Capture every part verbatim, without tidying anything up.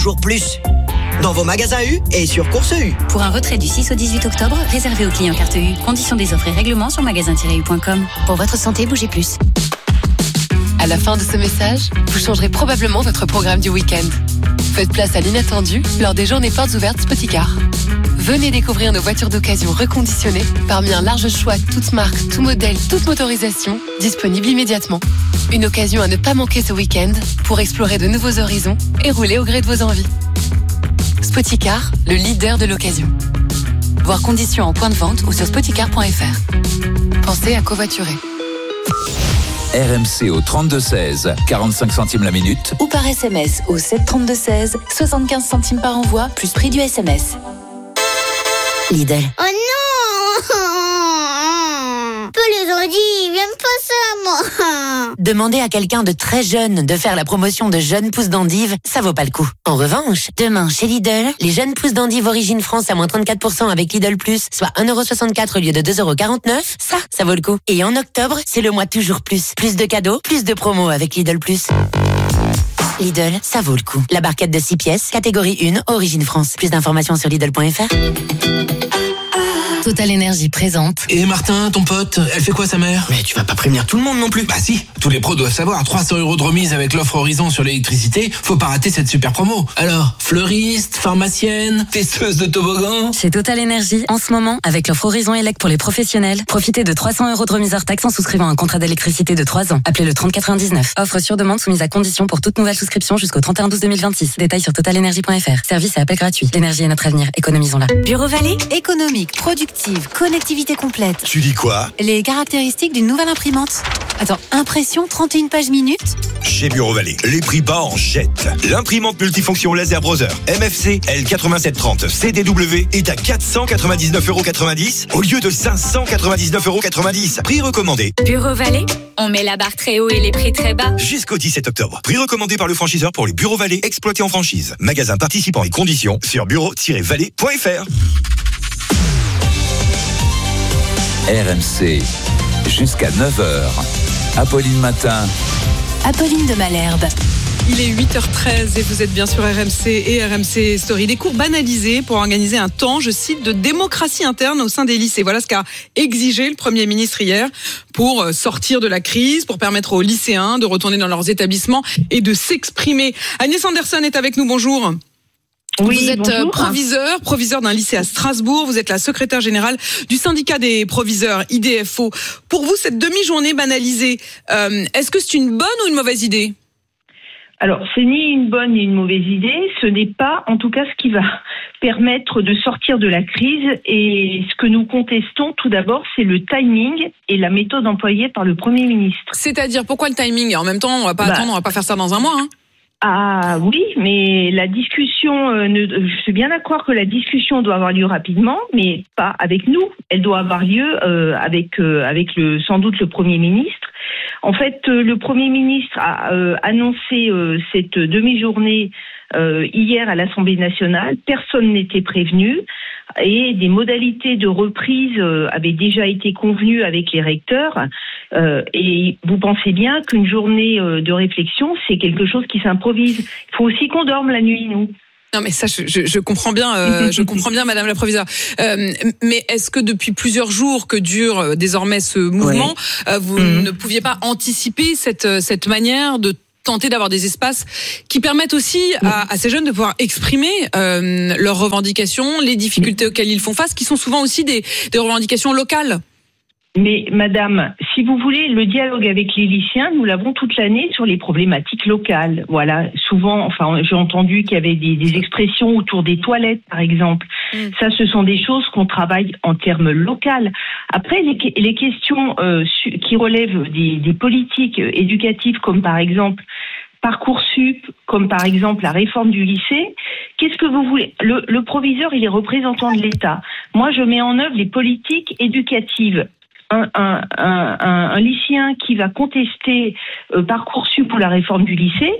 Toujours plus. Dans vos magasins U et sur Course U. Pour un retrait du six au dix-huit octobre, réservé aux clients carte U. Conditions des offres et règlements sur magasin tiret u point com. Pour votre santé, bougez plus. À la fin de ce message, vous changerez probablement votre programme du week-end. Faites place à l'inattendu lors des journées portes ouvertes Spoticar. Venez découvrir nos voitures d'occasion reconditionnées parmi un large choix toutes marques, tout modèle, toute motorisation, disponible immédiatement. Une occasion à ne pas manquer ce week-end pour explorer de nouveaux horizons et rouler au gré de vos envies. Spoticar, le leader de l'occasion. Voir conditions en point de vente ou sur spoticar point f r. Pensez à covoiturer. R M C au trente-deux seize, quarante-cinq centimes la minute. Ou par S M S au sept trente-deux seize, soixante-quinze centimes par envoi, plus prix du S M S. Lidl. Oh non! Peu les ont dit, ils n'aiment pas ça, moi. Demander à quelqu'un de très jeune de faire la promotion de jeunes pousses d'endives, ça vaut pas le coup. En revanche, demain chez Lidl, les jeunes pousses d'endives origine France à moins trente-quatre pour cent avec Lidl Plus, soit un euro soixante-quatre au lieu de deux euros quarante-neuf, ça, ça vaut le coup. Et en octobre, c'est le mois toujours plus. Plus de cadeaux, plus de promos avec Lidl Plus. Lidl, ça vaut le coup. La barquette de six pièces, catégorie un, origine France. Plus d'informations sur Lidl point f r. Total Énergie présente. Et Martin, ton pote, elle fait quoi sa mère? Mais tu vas pas prévenir tout le monde non plus. Bah si, tous les pros doivent savoir, trois cents euros de remise avec l'offre Horizon sur l'électricité, faut pas rater cette super promo. Alors, fleuriste, pharmacienne, testeuse de toboggan. Chez Total Énergie, en ce moment, avec l'offre Horizon Elect pour les professionnels, profitez de trois cents euros de remise hors taxe en souscrivant un contrat d'électricité de trois ans. Appelez le trente quatre-vingt-dix-neuf. Offre sur demande soumise à condition pour toute nouvelle souscription jusqu'au trente et un douze deux mille vingt-six. Détails sur total énergie point f r. Service et appel gratuit. L'énergie est notre avenir. Économisons-la. Bureau Vallée, économique, productive, connectivité complète. Tu dis quoi? Les caractéristiques d'une nouvelle imprimante. Attends, impression trente et une pages minutes? Chez Bureau Vallée, les prix bas en jette. L'imprimante multifonction laser browser M F C L quatre-vingt-sept trente C D W est à quatre cent quatre-vingt-dix-neuf euros quatre-vingt-dix au lieu de cinq cent quatre-vingt-dix-neuf euros quatre-vingt-dix. Prix recommandé. Bureau Vallée, on met la barre très haut et les prix très bas. Jusqu'au dix-sept octobre. Prix recommandé par le franchiseur pour les Bureaux Vallée exploités en franchise. Magasin participant et conditions sur bureau tiret vallée point f r. R M C, jusqu'à neuf heures. Apolline Matin. Apolline de Malherbe. Il est huit heures treize et vous êtes bien sur R M C et R M C Story. Des cours banalisés pour organiser un temps, je cite, de démocratie interne au sein des lycées. Voilà ce qu'a exigé le Premier ministre hier pour sortir de la crise, pour permettre aux lycéens de retourner dans leurs établissements et de s'exprimer. Agnès Anderson est avec nous, bonjour. Oui, vous êtes bonjour. proviseur, proviseur d'un lycée à Strasbourg. Vous êtes la secrétaire générale du syndicat des proviseurs I D F O. Pour vous, cette demi-journée banalisée, euh, est-ce que c'est une bonne ou une mauvaise idée ? Alors, c'est ni une bonne ni une mauvaise idée. Ce n'est pas, en tout cas, ce qui va permettre de sortir de la crise. Et ce que nous contestons, tout d'abord, c'est le timing et la méthode employée par le Premier ministre. C'est-à-dire, pourquoi le timing ? En même temps, on va pas bah, attendre, on va pas faire ça dans un mois, hein. Ah oui, mais la discussion, euh, ne, je suis bien d'accord que la discussion doit avoir lieu rapidement, mais pas avec nous. Elle doit avoir lieu euh, avec euh, avec le sans doute le Premier ministre. En fait, euh, le Premier ministre a euh, annoncé euh, cette demi-journée euh, hier à l'Assemblée nationale. Personne n'était prévenu et des modalités de reprise euh, avaient déjà été convenues avec les recteurs. Euh, et vous pensez bien qu'une journée euh, de réflexion, c'est quelque chose qui s'improvise. Il faut aussi qu'on dorme la nuit, nous. Non mais ça je, je, je comprends bien, euh, je comprends bien Madame la proviseure. Euh, mais est-ce que depuis plusieurs jours que dure euh, désormais ce mouvement, ouais. euh, vous mmh. ne pouviez pas anticiper cette cette manière de tenter d'avoir des espaces qui permettent aussi à, à ces jeunes de pouvoir exprimer euh, leurs revendications, les difficultés auxquelles ils font face, qui sont souvent aussi des, des revendications locales? Mais madame, si vous voulez, le dialogue avec les lycéens, nous l'avons toute l'année sur les problématiques locales. Voilà, souvent, enfin, j'ai entendu qu'il y avait des, des expressions autour des toilettes, par exemple. Mm. Ça, ce sont des choses qu'on travaille en termes locaux. Après, les, les questions euh, qui relèvent des, des politiques éducatives, comme par exemple Parcoursup, comme par exemple la réforme du lycée, qu'est-ce que vous voulez ? Le, le proviseur, il est représentant de l'État. Moi, je mets en œuvre les politiques éducatives. Un, un, un, un lycéen qui va contester euh, Parcoursup pour la réforme du lycée,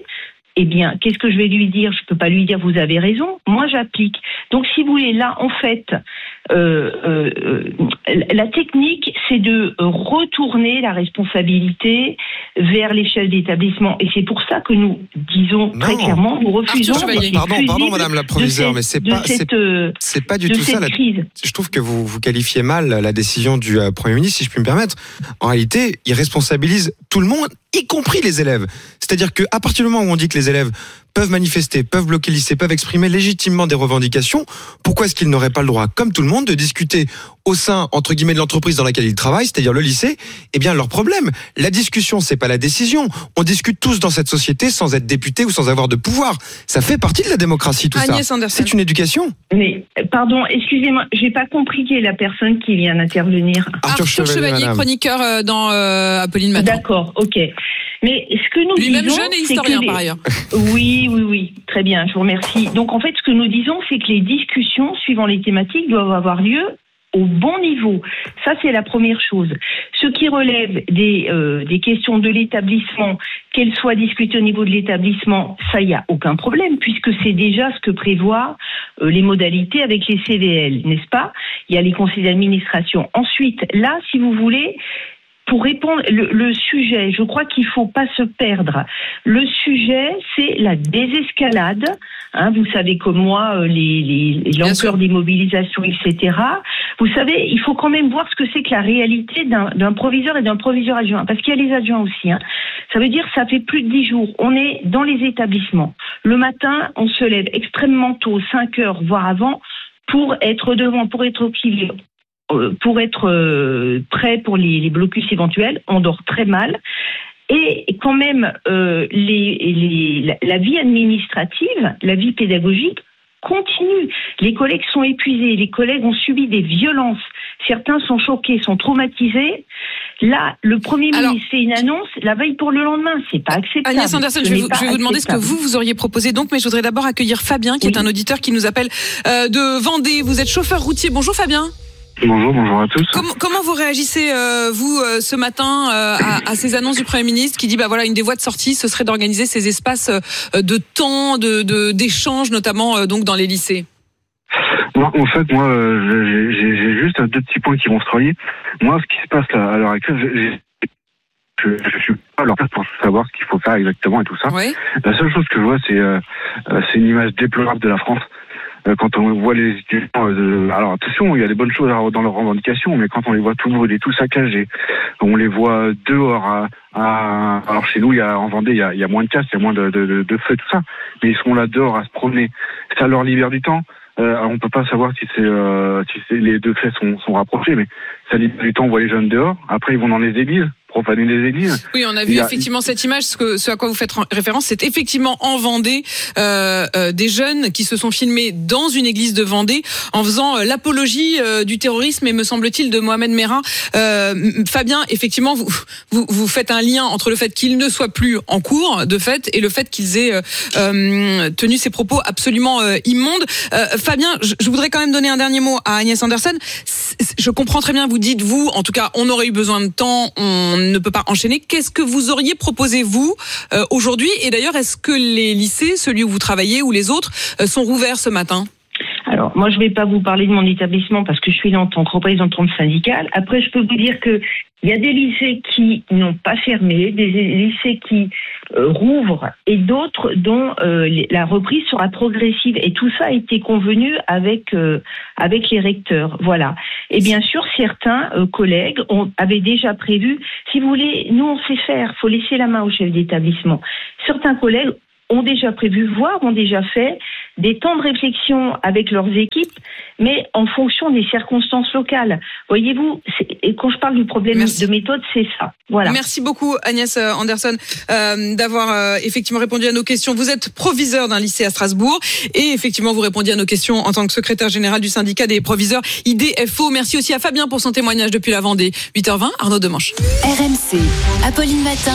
eh bien, qu'est-ce que je vais lui dire ? Je ne peux pas lui dire vous avez raison. Moi, j'applique. Donc, si vous voulez, là, en fait, euh, euh, la technique, c'est de retourner la responsabilité vers les chefs d'établissement. Et c'est pour ça que nous disons non. très clairement, nous refusons. Arthur, pardon, pardon, Madame la proviseure, mais c'est pas, cette, c'est, c'est pas du tout ça. La, je trouve que vous, vous qualifiez mal la décision du euh, Premier ministre, si je puis me permettre. En réalité, il responsabilise tout le monde, y compris les élèves. C'est-à-dire qu'à partir du moment où on dit que les élèves peuvent manifester, peuvent bloquer le lycée, peuvent exprimer légitimement des revendications, pourquoi est-ce qu'ils n'auraient pas le droit, comme tout le monde, de discuter au sein, entre guillemets, de l'entreprise dans laquelle ils travaillent, c'est-à-dire le lycée, eh bien, leurs problèmes. La discussion, c'est pas la décision. On discute tous dans cette société sans être député ou sans avoir de pouvoir. Ça fait partie de la démocratie, tout Agnès ça. Anderson. C'est une éducation. Mais, pardon, excusez-moi, j'ai pas compris qui est la personne qui vient d'intervenir. Arthur, Arthur Chevalier, Chevalier chroniqueur dans euh, Apolline Matin. D'accord, ok. Mais ce que nous Lui-même disons, jeune et c'est historien que les... par ailleurs. Oui, oui, oui, très bien, je vous remercie. Donc en fait, ce que nous disons, c'est que les discussions suivant les thématiques doivent avoir lieu au bon niveau. Ça, c'est la première chose. Ce qui relève des, euh, des questions de l'établissement, qu'elles soient discutées au niveau de l'établissement, ça, il n'y a aucun problème, puisque c'est déjà ce que prévoient euh, les modalités avec les C V L, n'est-ce pas ? Il y a les conseils d'administration. Ensuite, là, si vous voulez... Pour répondre, le, le sujet, je crois qu'il ne faut pas se perdre. Le sujet, c'est la désescalade. Hein, vous savez comme moi, les, les, l'ampleur des mobilisations, et cetera. Vous savez, il faut quand même voir ce que c'est que la réalité d'un, d'un proviseur et d'un proviseur adjoint. Parce qu'il y a les adjoints aussi. Hein. Ça veut dire que ça fait plus de dix jours. On est dans les établissements. Le matin, on se lève extrêmement tôt, cinq heures, voire avant, pour être devant, pour être au pied. Pour être euh, prêt pour les, les blocus éventuels, on dort très mal. Et quand même, euh, les, les, la, la vie administrative, la vie pédagogique continue. Les collègues sont épuisés, les collègues ont subi des violences. Certains sont choqués, sont traumatisés. Là, le Premier Alors, ministre fait une annonce la veille pour le lendemain. C'est pas acceptable. Agnès Anderson, je vais, vous, je vais vous demander ce que vous, vous auriez proposé donc, mais je voudrais d'abord accueillir Fabien, qui oui. est un auditeur qui nous appelle euh, de Vendée. Vous êtes chauffeur routier. Bonjour Fabien. Bonjour, bonjour à tous. Comment, comment vous réagissez, euh, vous, euh, ce matin, euh, à, à ces annonces du Premier ministre qui dit, bah voilà, une des voies de sortie, ce serait d'organiser ces espaces euh, de temps, de, de, d'échange, notamment euh, donc dans les lycées? Moi, en fait, moi, euh, j'ai, j'ai juste deux petits points qui vont se relier. Moi, ce qui se passe là, à l'heure actuelle, j'ai, je, je suis pas à leur place pour savoir ce qu'il faut faire exactement et tout ça. Oui. La seule chose que je vois, c'est, euh, c'est une image déplorable de la France. Quand on voit les étudiants, euh, alors attention, il y a des bonnes choses dans leurs revendications, mais quand on les voit tout brûlés, tout saccagés, on les voit dehors à, à alors chez nous, il y a en Vendée, il y a, il y a moins de casse, il y a moins de, de, de, de feux, tout ça, mais ils sont là dehors à se promener. Ça leur libère du temps. Euh, on peut pas savoir si c'est euh, si c'est, les deux faits sont, sont rapprochés, mais ça libère du temps. On voit les jeunes dehors. Après, ils vont dans les églises. Profaner les églises. Oui, on a vu a... effectivement cette image. Ce, que, ce à quoi vous faites référence, c'est effectivement en Vendée euh, euh, des jeunes qui se sont filmés dans une église de Vendée en faisant euh, l'apologie euh, du terrorisme et me semble-t-il de Mohamed Merah. Euh, Fabien, effectivement, vous, vous vous faites un lien entre le fait qu'ils ne soient plus en cours de fait et le fait qu'ils aient euh, euh, tenu ces propos absolument euh, immondes. Euh, Fabien, je, je voudrais quand même donner un dernier mot à Agnès Anderson. Je comprends très bien. Vous dites vous, en tout cas, on aurait eu besoin de temps. On ne peut pas enchaîner. Qu'est-ce que vous auriez proposé, vous, euh, aujourd'hui ? Et d'ailleurs, est-ce que les lycées, celui où vous travaillez ou les autres, euh, sont rouverts ce matin ? Alors, moi, je ne vais pas vous parler de mon établissement parce que je suis là en tant que représentante syndicale. Après, je peux vous dire que il y a des lycées qui n'ont pas fermé, des lycées qui euh, rouvrent et d'autres dont euh, la reprise sera progressive. Et tout ça a été convenu avec euh, avec les recteurs. Voilà. Et bien sûr, certains euh, collègues ont, avaient déjà prévu. Si vous voulez, nous on sait faire. Faut laisser la main au chef d'établissement. Certains collègues ont déjà prévu, voire ont déjà fait des temps de réflexion avec leurs équipes, mais en fonction des circonstances locales. Voyez-vous, et quand je parle du problème Merci. de méthode, c'est ça. Voilà. Merci beaucoup Agnès Anderson euh, d'avoir euh, effectivement répondu à nos questions. Vous êtes proviseur d'un lycée à Strasbourg et effectivement vous répondiez à nos questions en tant que secrétaire général du syndicat des proviseurs I D F O. Merci aussi à Fabien pour son témoignage depuis la Vendée. huit heures vingt, Arnaud Demanche. R M C, Apolline Matin.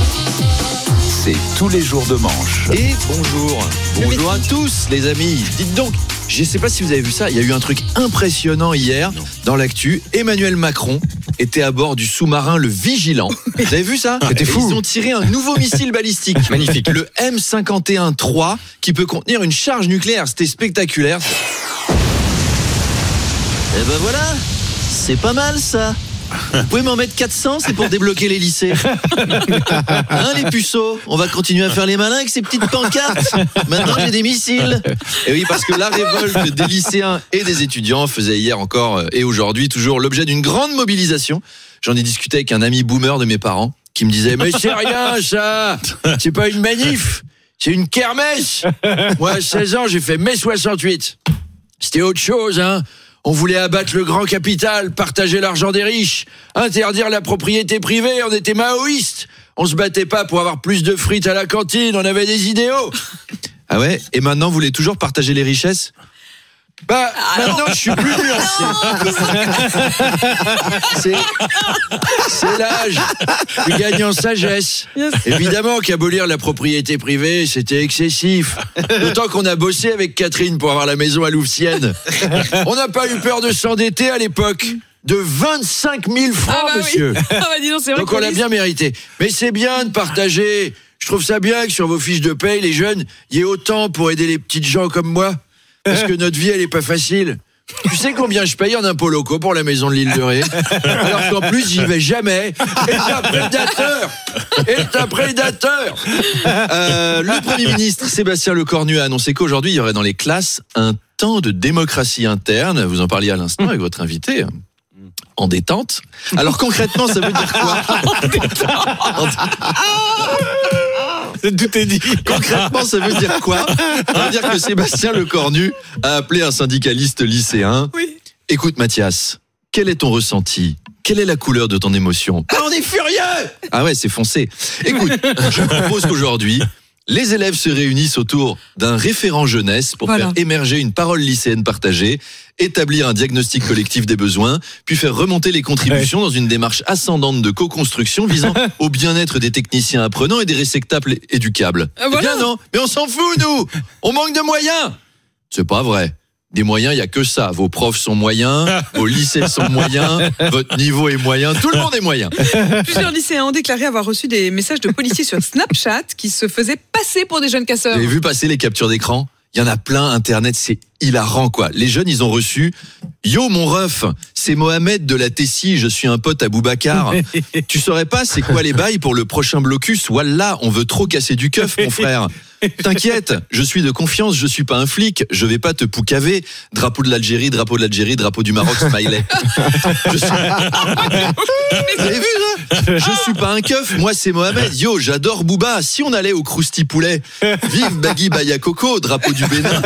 C'est tous les jours de manche. Et bonjour, bonjour à tous les amis. Dites donc, je ne sais pas si vous avez vu ça, il y a eu un truc impressionnant hier non. dans l'actu. Emmanuel Macron étaient à bord du sous-marin le Vigilant. Vous avez vu ça ? C'était fou. Ils ont tiré un nouveau missile balistique. Magnifique. Le M cinquante et un trois qui peut contenir une charge nucléaire. C'était spectaculaire. Et ben voilà, c'est pas mal ça. Vous pouvez m'en mettre quatre cents, c'est pour débloquer les lycées. Hein, les puceaux, on va continuer à faire les malins avec ces petites pancartes. Maintenant, j'ai des missiles. Et oui, parce que la révolte des lycéens et des étudiants faisait hier encore et aujourd'hui toujours l'objet d'une grande mobilisation. J'en ai discuté avec un ami boomer de mes parents qui me disait « Mais c'est rien ça, c'est pas une manif, c'est une kermesse. Moi, à seize ans, j'ai fait mai soixante-huit. C'était autre chose, hein. On voulait abattre le grand capital, partager l'argent des riches, interdire la propriété privée, on était maoïstes. On se battait pas pour avoir plus de frites à la cantine, on avait des idéaux. » Ah ouais ? Et maintenant, vous voulez toujours partager les richesses ? Bah, ah maintenant, je suis plus nuancé. C'est, c'est l'âge. Je gagne en sagesse. Yes. Évidemment qu'abolir la propriété privée, c'était excessif. D'autant qu'on a bossé avec Catherine pour avoir la maison à Louvciennes. On n'a pas eu peur de s'endetter à l'époque. De vingt-cinq mille francs, ah bah monsieur. Oui. Ah bah dis donc, c'est vrai. Donc on l'a bien mérité. Mais c'est bien de partager. Je trouve ça bien que sur vos fiches de paye, les jeunes, il y ait autant pour aider les petites gens comme moi. Parce que notre vie, elle est pas facile. Tu sais combien je paye en impôts locaux pour la maison de l'île de Ré ? Alors qu'en plus, j'y vais jamais. Et un prédateur ! Et un prédateur ! euh, Le Premier ministre Sébastien Lecornu a annoncé qu'aujourd'hui, il y aurait dans les classes un temps de démocratie interne. Vous en parliez à l'instant avec votre invité. En détente. Alors concrètement, ça veut dire quoi ? En détente. Tout est dit. Concrètement, ça veut dire quoi ? Ça veut dire que Sébastien Lecornu a appelé un syndicaliste lycéen. Oui. Écoute Mathias, quel est ton ressenti ? Quelle est la couleur de ton émotion ? Ah, on est furieux ! Ah ouais, c'est foncé. Écoute, je propose qu'aujourd'hui, les élèves se réunissent autour d'un référent jeunesse pour voilà. faire émerger une parole lycéenne partagée, établir un diagnostic collectif des besoins, puis faire remonter les contributions ouais. dans une démarche ascendante de co-construction visant au bien-être des techniciens apprenants et des réceptacles éducables. Ah, voilà. Eh bien non, mais on s'en fout nous. On manque de moyens. C'est pas vrai. Des moyens, il y a que ça. Vos profs sont moyens, vos lycées sont moyens, votre niveau est moyen, tout le monde est moyen. Plusieurs lycéens ont déclaré avoir reçu des messages de policiers sur Snapchat qui se faisaient passer pour des jeunes casseurs. Vous avez vu passer les captures d'écran ? Il y en a plein, Internet, c'est hilarant, quoi. Les jeunes, ils ont reçu « Yo, mon ref, c'est Mohamed de la Tessie, je suis un pote à Boubacar. Tu saurais pas c'est quoi les bails pour le prochain blocus ? Wallah, on veut trop casser du keuf, mon frère. T'inquiète, je suis de confiance, je suis pas un flic, je vais pas te poucaver. Drapeau de l'Algérie, drapeau de l'Algérie, drapeau du Maroc, smiley. Je suis... Vous avez vu ça ? Je suis pas un keuf, moi c'est Mohamed. Yo, j'adore Bouba. Si on allait au Krusty Poulet, vive Bagui Baya Coco, drapeau du Bénin.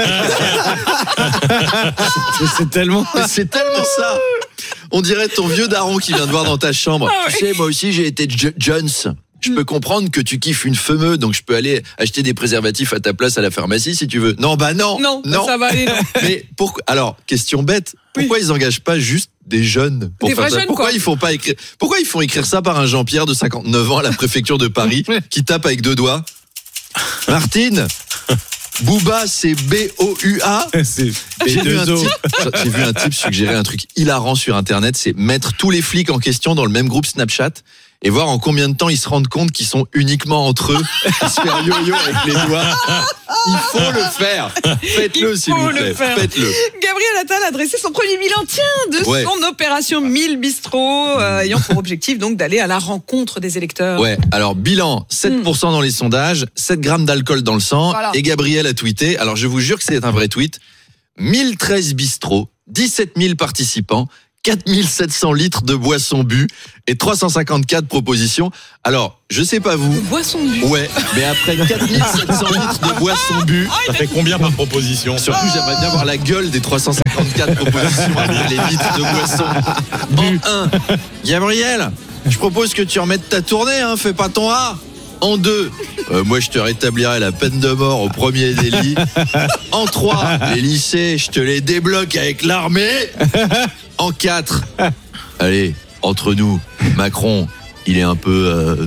C'est, c'est tellement, c'est tellement ça. On dirait ton vieux daron qui vient te voir dans ta chambre. Ah oui. Tu sais, moi aussi j'ai été J- Jones. Je peux comprendre que tu kiffes une femeuse, donc je peux aller acheter des préservatifs à ta place à la pharmacie si tu veux. Non, bah non. Non, non. Ça va aller. Non. Mais pourquoi ? Alors, question bête. Pourquoi oui. ils engagent pas juste des jeunes pour des faire ça ? Jeunes, Pourquoi quoi. ils font pas écrire ? Pourquoi ils font écrire ça par un Jean-Pierre de cinquante-neuf ans à la préfecture de Paris qui tape avec deux doigts ? Martine. Booba, c'est B O U A. C'est j'ai, vu un type, j'ai vu un type suggérer un truc hilarant sur Internet, c'est mettre tous les flics en question dans le même groupe Snapchat et voir en combien de temps ils se rendent compte qu'ils sont uniquement entre eux à se faire yo-yo avec les doigts. Il faut le faire. Faites-le, Il s'il vous plaît. Faites-le. Gabriel Attal a dressé son premier bilan, tiens, de ouais. son opération mille bistrots, euh, ayant pour objectif donc d'aller à la rencontre des électeurs. Ouais, alors bilan, sept pour cent dans les sondages, sept grammes d'alcool dans le sang, voilà. Et Gabriel a tweeté, alors je vous jure que c'est un vrai tweet, mille treize bistrots, dix-sept mille participants, quatre mille sept cents litres de boissons bues et trois cent cinquante-quatre propositions. Alors, je sais pas vous. Boissons bues. Ouais, mais après quatre mille sept cents litres de boissons bues. Ça fait combien par proposition ? Surtout, j'aimerais bien voir la gueule des trois cent cinquante-quatre propositions avec les litres de boissons. En un, Gabriel, je propose que tu remettes ta tournée, hein, fais pas ton A. En deux, euh, moi je te rétablirai la peine de mort au premier délit. En trois, les lycées, je te les débloque avec l'armée. En quatre, allez, entre nous, Macron, il est un peu euh,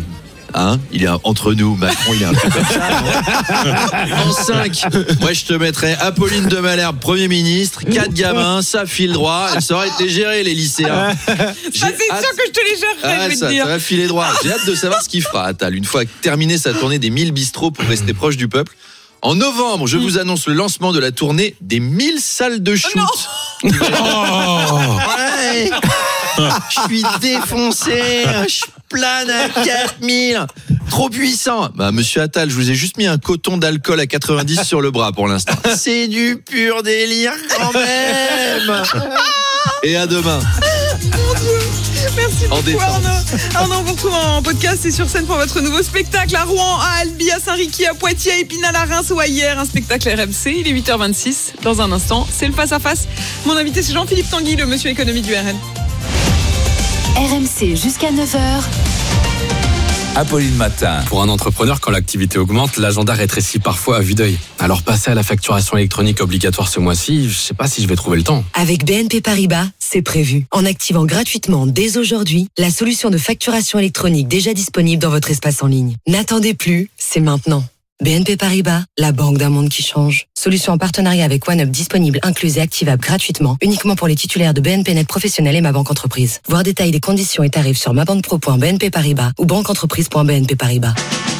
Hein, il est un, entre nous, Macron, il est un peu comme ça. En cinq, moi je te mettrais Apolline de Malherbe, Premier ministre, quatre gamins, ça file droit, ça aurait été géré les lycéens. Ça, c'est hâte... sûr que je te les gérerais, ah, je vais ça, te dire. Ça va filer droit. J'ai hâte de savoir ce qu'il fera, Attal, une fois terminé sa tournée des mille bistrots pour rester proche du peuple. En novembre, je vous annonce le lancement de la tournée des mille salles de shoot. Oh ouais. Je suis défoncé, je plane à quatre mille. Trop puissant. Bah, monsieur Attal, je vous ai juste mis un coton d'alcool à quatre-vingt-dix sur le bras pour l'instant. C'est du pur délire quand même. Et à demain. Merci beaucoup Arnaud. Arnaud, on vous retrouve en podcast et sur scène pour votre nouveau spectacle à Rouen, à Albi, à Saint-Riquier, à Poitiers, à Épinal, à Reims ou à Hier. Un spectacle R M C, il est huit heures vingt-six. Dans un instant, c'est le face-à-face. Mon invité, c'est Jean-Philippe Tanguy, le monsieur économie du R N. R M C jusqu'à neuf heures. Apolline Matin. Pour un entrepreneur, quand l'activité augmente, l'agenda rétrécit parfois à vue d'œil. Alors passer à la facturation électronique obligatoire ce mois-ci, je sais pas si je vais trouver le temps. Avec B N P Paribas, c'est prévu. En activant gratuitement dès aujourd'hui la solution de facturation électronique déjà disponible dans votre espace en ligne. N'attendez plus, c'est maintenant. B N P Paribas, la banque d'un monde qui change. Solution en partenariat avec OneUp disponible, incluse et activable gratuitement, uniquement pour les titulaires de B N P Net Professionnel et Ma Banque Entreprise. Voir détails des conditions et tarifs sur mabanquepro point b n p paribas ou banqueentreprise point b n p paribas.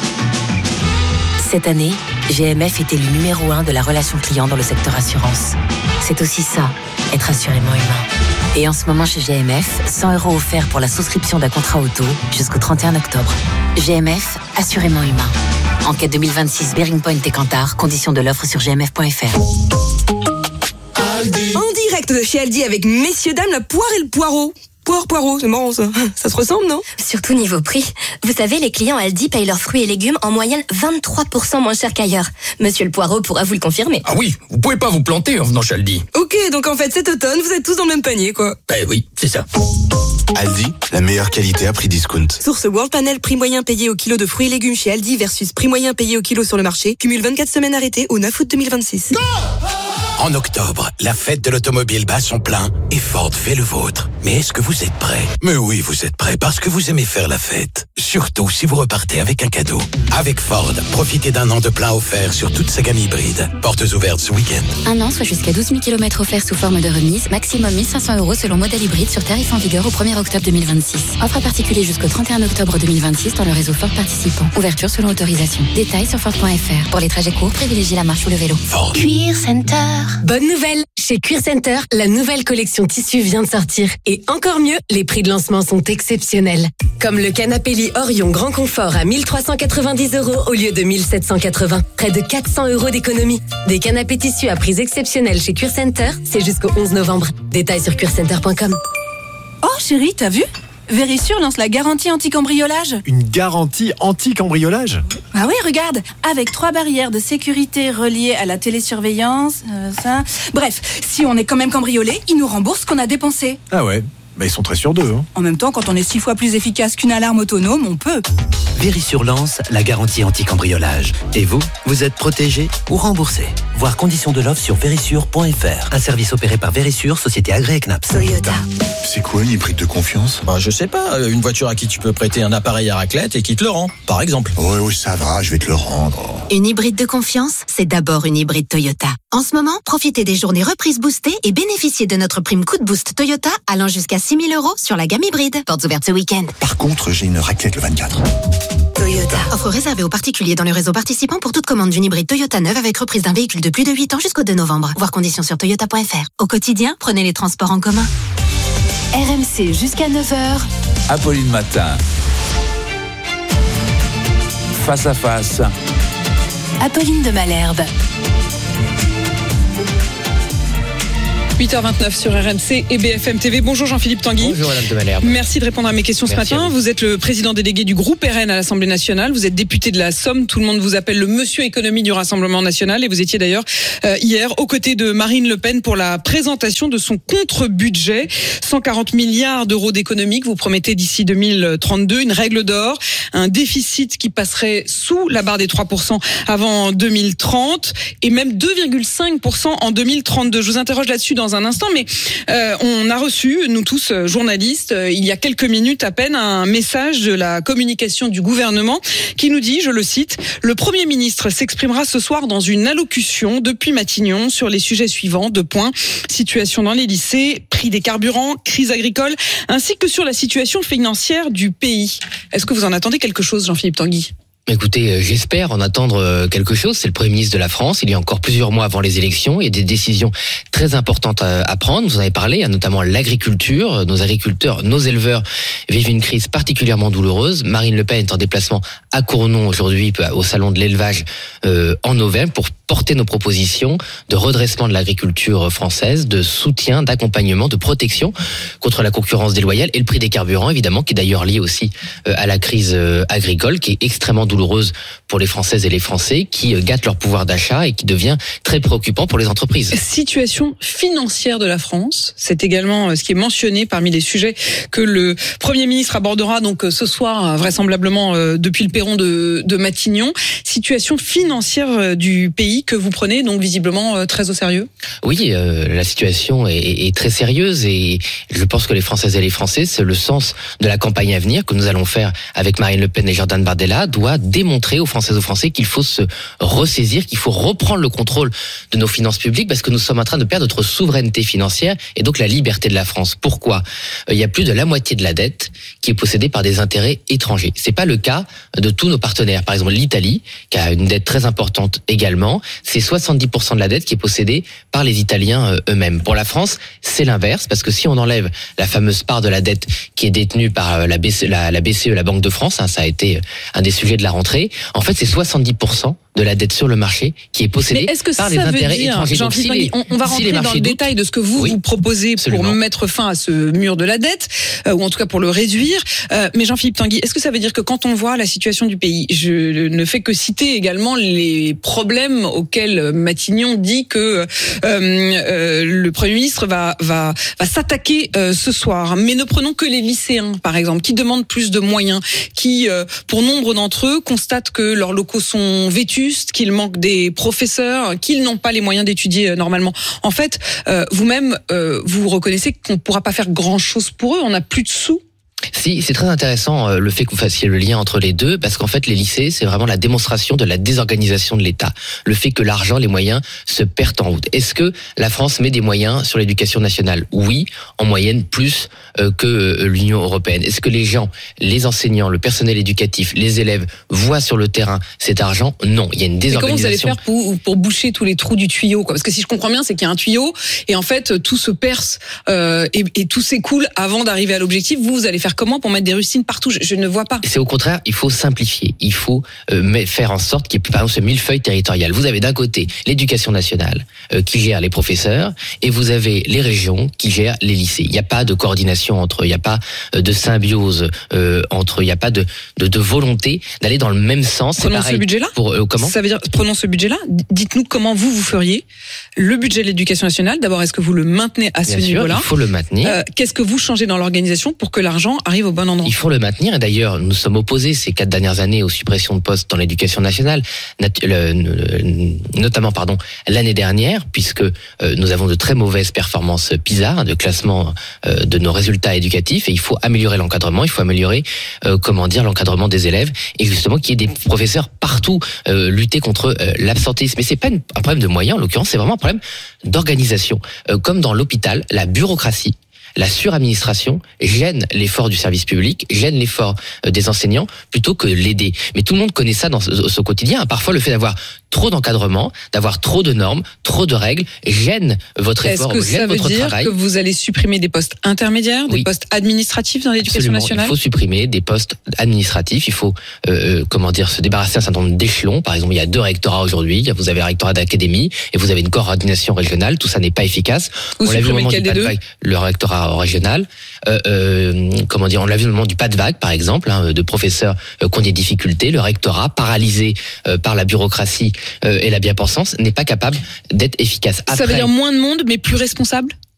Cette année, G M F est élu numéro un de la relation client dans le secteur assurance. C'est aussi ça, être assurément humain. Et en ce moment chez G M F, cent euros offerts pour la souscription d'un contrat auto jusqu'au trente et un octobre. G M F, assurément humain. Enquête deux mille vingt-six, Bearing Point et Kantar. Conditions de l'offre sur g m f point f r. En direct de chez Aldi avec messieurs dames, la poire et le poireau. Poire, poireau, c'est marrant ça. Ça se ressemble, non? Surtout niveau prix. Vous savez, les clients Aldi payent leurs fruits et légumes en moyenne vingt-trois pour cent moins cher qu'ailleurs. Monsieur le poireau pourra vous le confirmer. Ah oui, vous pouvez pas vous planter en venant chez Aldi. Ok, donc en fait cet automne, vous êtes tous dans le même panier, quoi. Eh oui, c'est ça. Aldi, la meilleure qualité à prix discount. Source World Panel, prix moyen payé au kilo de fruits et légumes chez Aldi versus prix moyen payé au kilo sur le marché. Cumule vingt-quatre semaines arrêtées au neuf août deux mille vingt-six. Go! En octobre, la fête de l'automobile bat son plein et Ford fait le vôtre. Mais est-ce que vous êtes prêts? Mais oui, vous êtes prêts parce que vous aimez faire la fête. Surtout si vous repartez avec un cadeau. Avec Ford, profitez d'un an de plein offert sur toute sa gamme hybride. Portes ouvertes ce week-end. Un an, soit jusqu'à douze mille kilomètres offerts sous forme de remise. Maximum mille cinq cents euros selon modèle hybride sur tarif en vigueur au premier octobre deux mille vingt-six. Offre à particulier jusqu'au trente et un octobre deux mille vingt-six dans le réseau Ford participant. Ouverture selon autorisation. Détails sur Ford point f r. Pour les trajets courts, privilégiez la marche ou le vélo. Ford. Cuir Center. Bonne nouvelle! Chez Cuir Center, la nouvelle collection tissu vient de sortir. Et encore mieux, les prix de lancement sont exceptionnels. Comme le canapé lit Orion Grand Confort à mille trois cent quatre-vingt-dix euros au lieu de mille sept cent quatre-vingts. Près de quatre cents euros d'économie. Des canapés tissus à prix exceptionnels chez Cuir Center, c'est jusqu'au onze novembre. Détails sur cuir center point com. Oh chérie, t'as vu? Vérissure lance la garantie anti-cambriolage. Une garantie anti-cambriolage? Ah oui, regarde, avec trois barrières de sécurité reliées à la télésurveillance, euh, ça... Bref, si on est quand même cambriolé, ils nous remboursent ce qu'on a dépensé. Ah ouais, bah ils sont très sûrs d'eux. Hein. En même temps, quand on est six fois plus efficace qu'une alarme autonome, on peut. Vérissure lance la garantie anti-cambriolage. Et vous, vous êtes protégé ou remboursé? Voir conditions de l'offre sur vérissure point f r. Un service opéré par Vérissure, société agréée C N A P S. Toyota. C'est quoi une hybride de confiance? Bah, je sais pas, une voiture à qui tu peux prêter un appareil à raclette et qui te le rend, par exemple. Oui, oui, ça va, je vais te le rendre. Une hybride de confiance, c'est d'abord une hybride Toyota. En ce moment, profitez des journées reprises boostées et bénéficiez de notre prime coup de boost Toyota allant jusqu'à six mille euros sur la gamme hybride. Portes ouvertes ce week-end. Par contre, j'ai une raclette le vingt-quatre. Toyota. Offre réservée aux particuliers dans le réseau participant pour toute commande d'une hybride Toyota neuve avec reprise d'un véhicule de plus de huit ans jusqu'au deux novembre. Voir conditions sur toyota point f r. Au quotidien, prenez les transports en commun. R M C jusqu'à neuf heures. Apolline Matin. Face à face. Apolline de Malherbe. huit heures vingt-neuf sur R M C et B F M T V. Bonjour Jean-Philippe Tanguy. Bonjour Madame de Malherbe. Merci de répondre à mes questions Merci ce matin. Vous. vous êtes le président délégué du groupe R N à l'Assemblée nationale. Vous êtes député de la Somme. Tout le monde vous appelle le monsieur économie du Rassemblement national. Et vous étiez d'ailleurs euh, hier aux côtés de Marine Le Pen pour la présentation de son contre-budget. cent quarante milliards d'euros d'économies que vous promettez d'ici deux mille trente-deux. Une règle d'or. Un déficit qui passerait sous la barre des trois pour cent avant deux mille trente. Et même deux virgule cinq pour cent en deux mille trente-deux. Je vous interroge là-dessus dans dans un instant, mais euh, on a reçu, nous tous journalistes, euh, il y a quelques minutes à peine, un message de la communication du gouvernement qui nous dit, je le cite, « Le Premier ministre s'exprimera ce soir dans une allocution depuis Matignon sur les sujets suivants, deux points, situation dans les lycées, prix des carburants, crise agricole, ainsi que sur la situation financière du pays. » Est-ce que vous en attendez quelque chose, Jean-Philippe Tanguy ? Écoutez, j'espère en attendre quelque chose. C'est le Premier ministre de la France. Il y a encore plusieurs mois avant les élections. Il y a des décisions très importantes à prendre. Vous en avez parlé, notamment l'agriculture. Nos agriculteurs, nos éleveurs vivent une crise particulièrement douloureuse. Marine Le Pen est en déplacement à Cournon aujourd'hui au salon de l'élevage euh, en Auvergne pour porter nos propositions de redressement de l'agriculture française, de soutien, d'accompagnement, de protection contre la concurrence déloyale et le prix des carburants, évidemment, qui est d'ailleurs lié aussi euh, à la crise euh, agricole, qui est extrêmement douloureuse pour les Françaises et les Français, qui gâtent leur pouvoir d'achat et qui devient très préoccupant pour les entreprises. Situation financière de la France, c'est également ce qui est mentionné parmi les sujets que le Premier ministre abordera donc ce soir, vraisemblablement depuis le perron de, de Matignon. Situation financière du pays que vous prenez donc visiblement très au sérieux. Oui, euh, la situation est, est très sérieuse et je pense que les Françaises et les Français, c'est le sens de la campagne à venir que nous allons faire avec Marine Le Pen et Jordan Bardella, doit démontrer aux Françaises et aux Français qu'il faut se ressaisir, qu'il faut reprendre le contrôle de nos finances publiques parce que nous sommes en train de perdre notre souveraineté financière et donc la liberté de la France. Pourquoi ? Il y a plus de la moitié de la dette qui est possédée par des intérêts étrangers. C'est pas le cas de tous nos partenaires. Par exemple, l'Italie, qui a une dette très importante également, c'est soixante-dix pour cent de la dette qui est possédée par les Italiens eux-mêmes. Pour la France, c'est l'inverse parce que si on enlève la fameuse part de la dette qui est détenue par la B C E, la, la B C E, la Banque de France, hein, ça a été un des sujets de la rentrée, en fait c'est soixante-dix pour cent de la dette sur le marché qui est possédée est-ce que par ça les veut intérêts dire, étrangers. Donc, si les, on, on va si rentrer dans le détail de ce que vous oui, vous proposez absolument. Pour mettre fin à ce mur de la dette, euh, ou en tout cas pour le réduire. Euh, mais Jean-Philippe Tanguy, est-ce que ça veut dire que quand on voit la situation du pays, je ne fais que citer également les problèmes auxquels Matignon dit que euh, euh, le Premier ministre va va va s'attaquer euh, ce soir. Mais ne prenons que les lycéens, par exemple, qui demandent plus de moyens, qui, euh, pour nombre d'entre eux, constatent que leurs locaux sont vétustes, qu'il manque des des professeurs, qu'ils n'ont pas les moyens d'étudier normalement. En fait, euh, vous-même, euh, vous reconnaissez qu'on ne pourra pas faire grand-chose pour eux, on n'a plus de sous. Si, c'est très intéressant euh, le fait que vous fassiez le lien entre les deux, parce qu'en fait, les lycées, c'est vraiment la démonstration de la désorganisation de l'État. Le fait que l'argent, les moyens se perdent en route. Est-ce que la France met des moyens sur l'éducation nationale ? Oui, en moyenne plus euh, que euh, l'Union européenne. Est-ce que les gens, les enseignants, le personnel éducatif, les élèves voient sur le terrain cet argent ? Non, il y a une désorganisation. Mais comment vous allez faire pour, pour boucher tous les trous du tuyau, quoi ? Parce que si je comprends bien, c'est qu'il y a un tuyau et en fait, tout se perce euh, et, et tout s'écoule avant d'arriver à l'objectif. Vous, vous allez faire comment pour mettre des rustines partout ? je, je ne vois pas. C'est au contraire, il faut simplifier. Il faut euh, faire en sorte qu'il y ait par exemple ce millefeuille territorial. Vous avez d'un côté l'éducation nationale euh, qui gère les professeurs et vous avez les régions qui gèrent les lycées. Il n'y a pas de coordination entre eux, il n'y a pas euh, de symbiose euh, entre eux, il n'y a pas de, de, de volonté d'aller dans le même sens. Prenons ce budget-là. Pour, euh, comment Ça veut dire, prenons ce budget-là. Dites-nous comment vous, vous feriez le budget de l'éducation nationale. D'abord, est-ce que vous le maintenez à ce Bien niveau-là ? Sûr, il faut le maintenir. Euh, qu'est-ce que vous changez dans l'organisation pour que l'argent arrive au bon endroit ? Il faut le maintenir. Et d'ailleurs, nous sommes opposés ces quatre dernières années aux suppressions de postes dans l'éducation nationale, notamment pardon l'année dernière, puisque euh, nous avons de très mauvaises performances PISA, de classement euh, de nos résultats éducatifs, et il faut améliorer l'encadrement, il faut améliorer euh, comment dire l'encadrement des élèves, et justement qu'il y ait des professeurs partout, euh, lutter contre euh, l'absentéisme. Mais c'est pas une, un problème de moyens, en l'occurrence, c'est vraiment un problème d'organisation. Euh, comme dans l'hôpital, la bureaucratie, la suradministration gêne l'effort du service public, gêne l'effort des enseignants plutôt que l'aider. Mais tout le monde connaît ça dans son quotidien. Parfois, le fait d'avoir trop d'encadrement, d'avoir trop de normes, trop de règles, gêne votre effort, gêne votre travail. Est-ce que ça veut dire travail. que vous allez supprimer des postes intermédiaires, oui. des postes administratifs dans l'éducation Absolument. nationale ? Il faut supprimer des postes administratifs. Il faut, euh, comment dire, se débarrasser d'un certain nombre d'échelons. Par exemple, il y a deux rectorats aujourd'hui. Vous avez un rectorat d'académie et vous avez une coordination régionale. Tout ça n'est pas efficace. Vous on l'a vu au moment du pas de vague, le rectorat régional. Euh, euh, comment dire, on l'a vu au moment du pas de vague, par exemple, hein, de professeurs euh, qui ont des difficultés. Le rectorat, paralysé euh, par la bureaucratie euh, et la bien-pensance, n'est pas capable d'être efficace. Après, ça veut dire moins de monde, mais plus responsable ?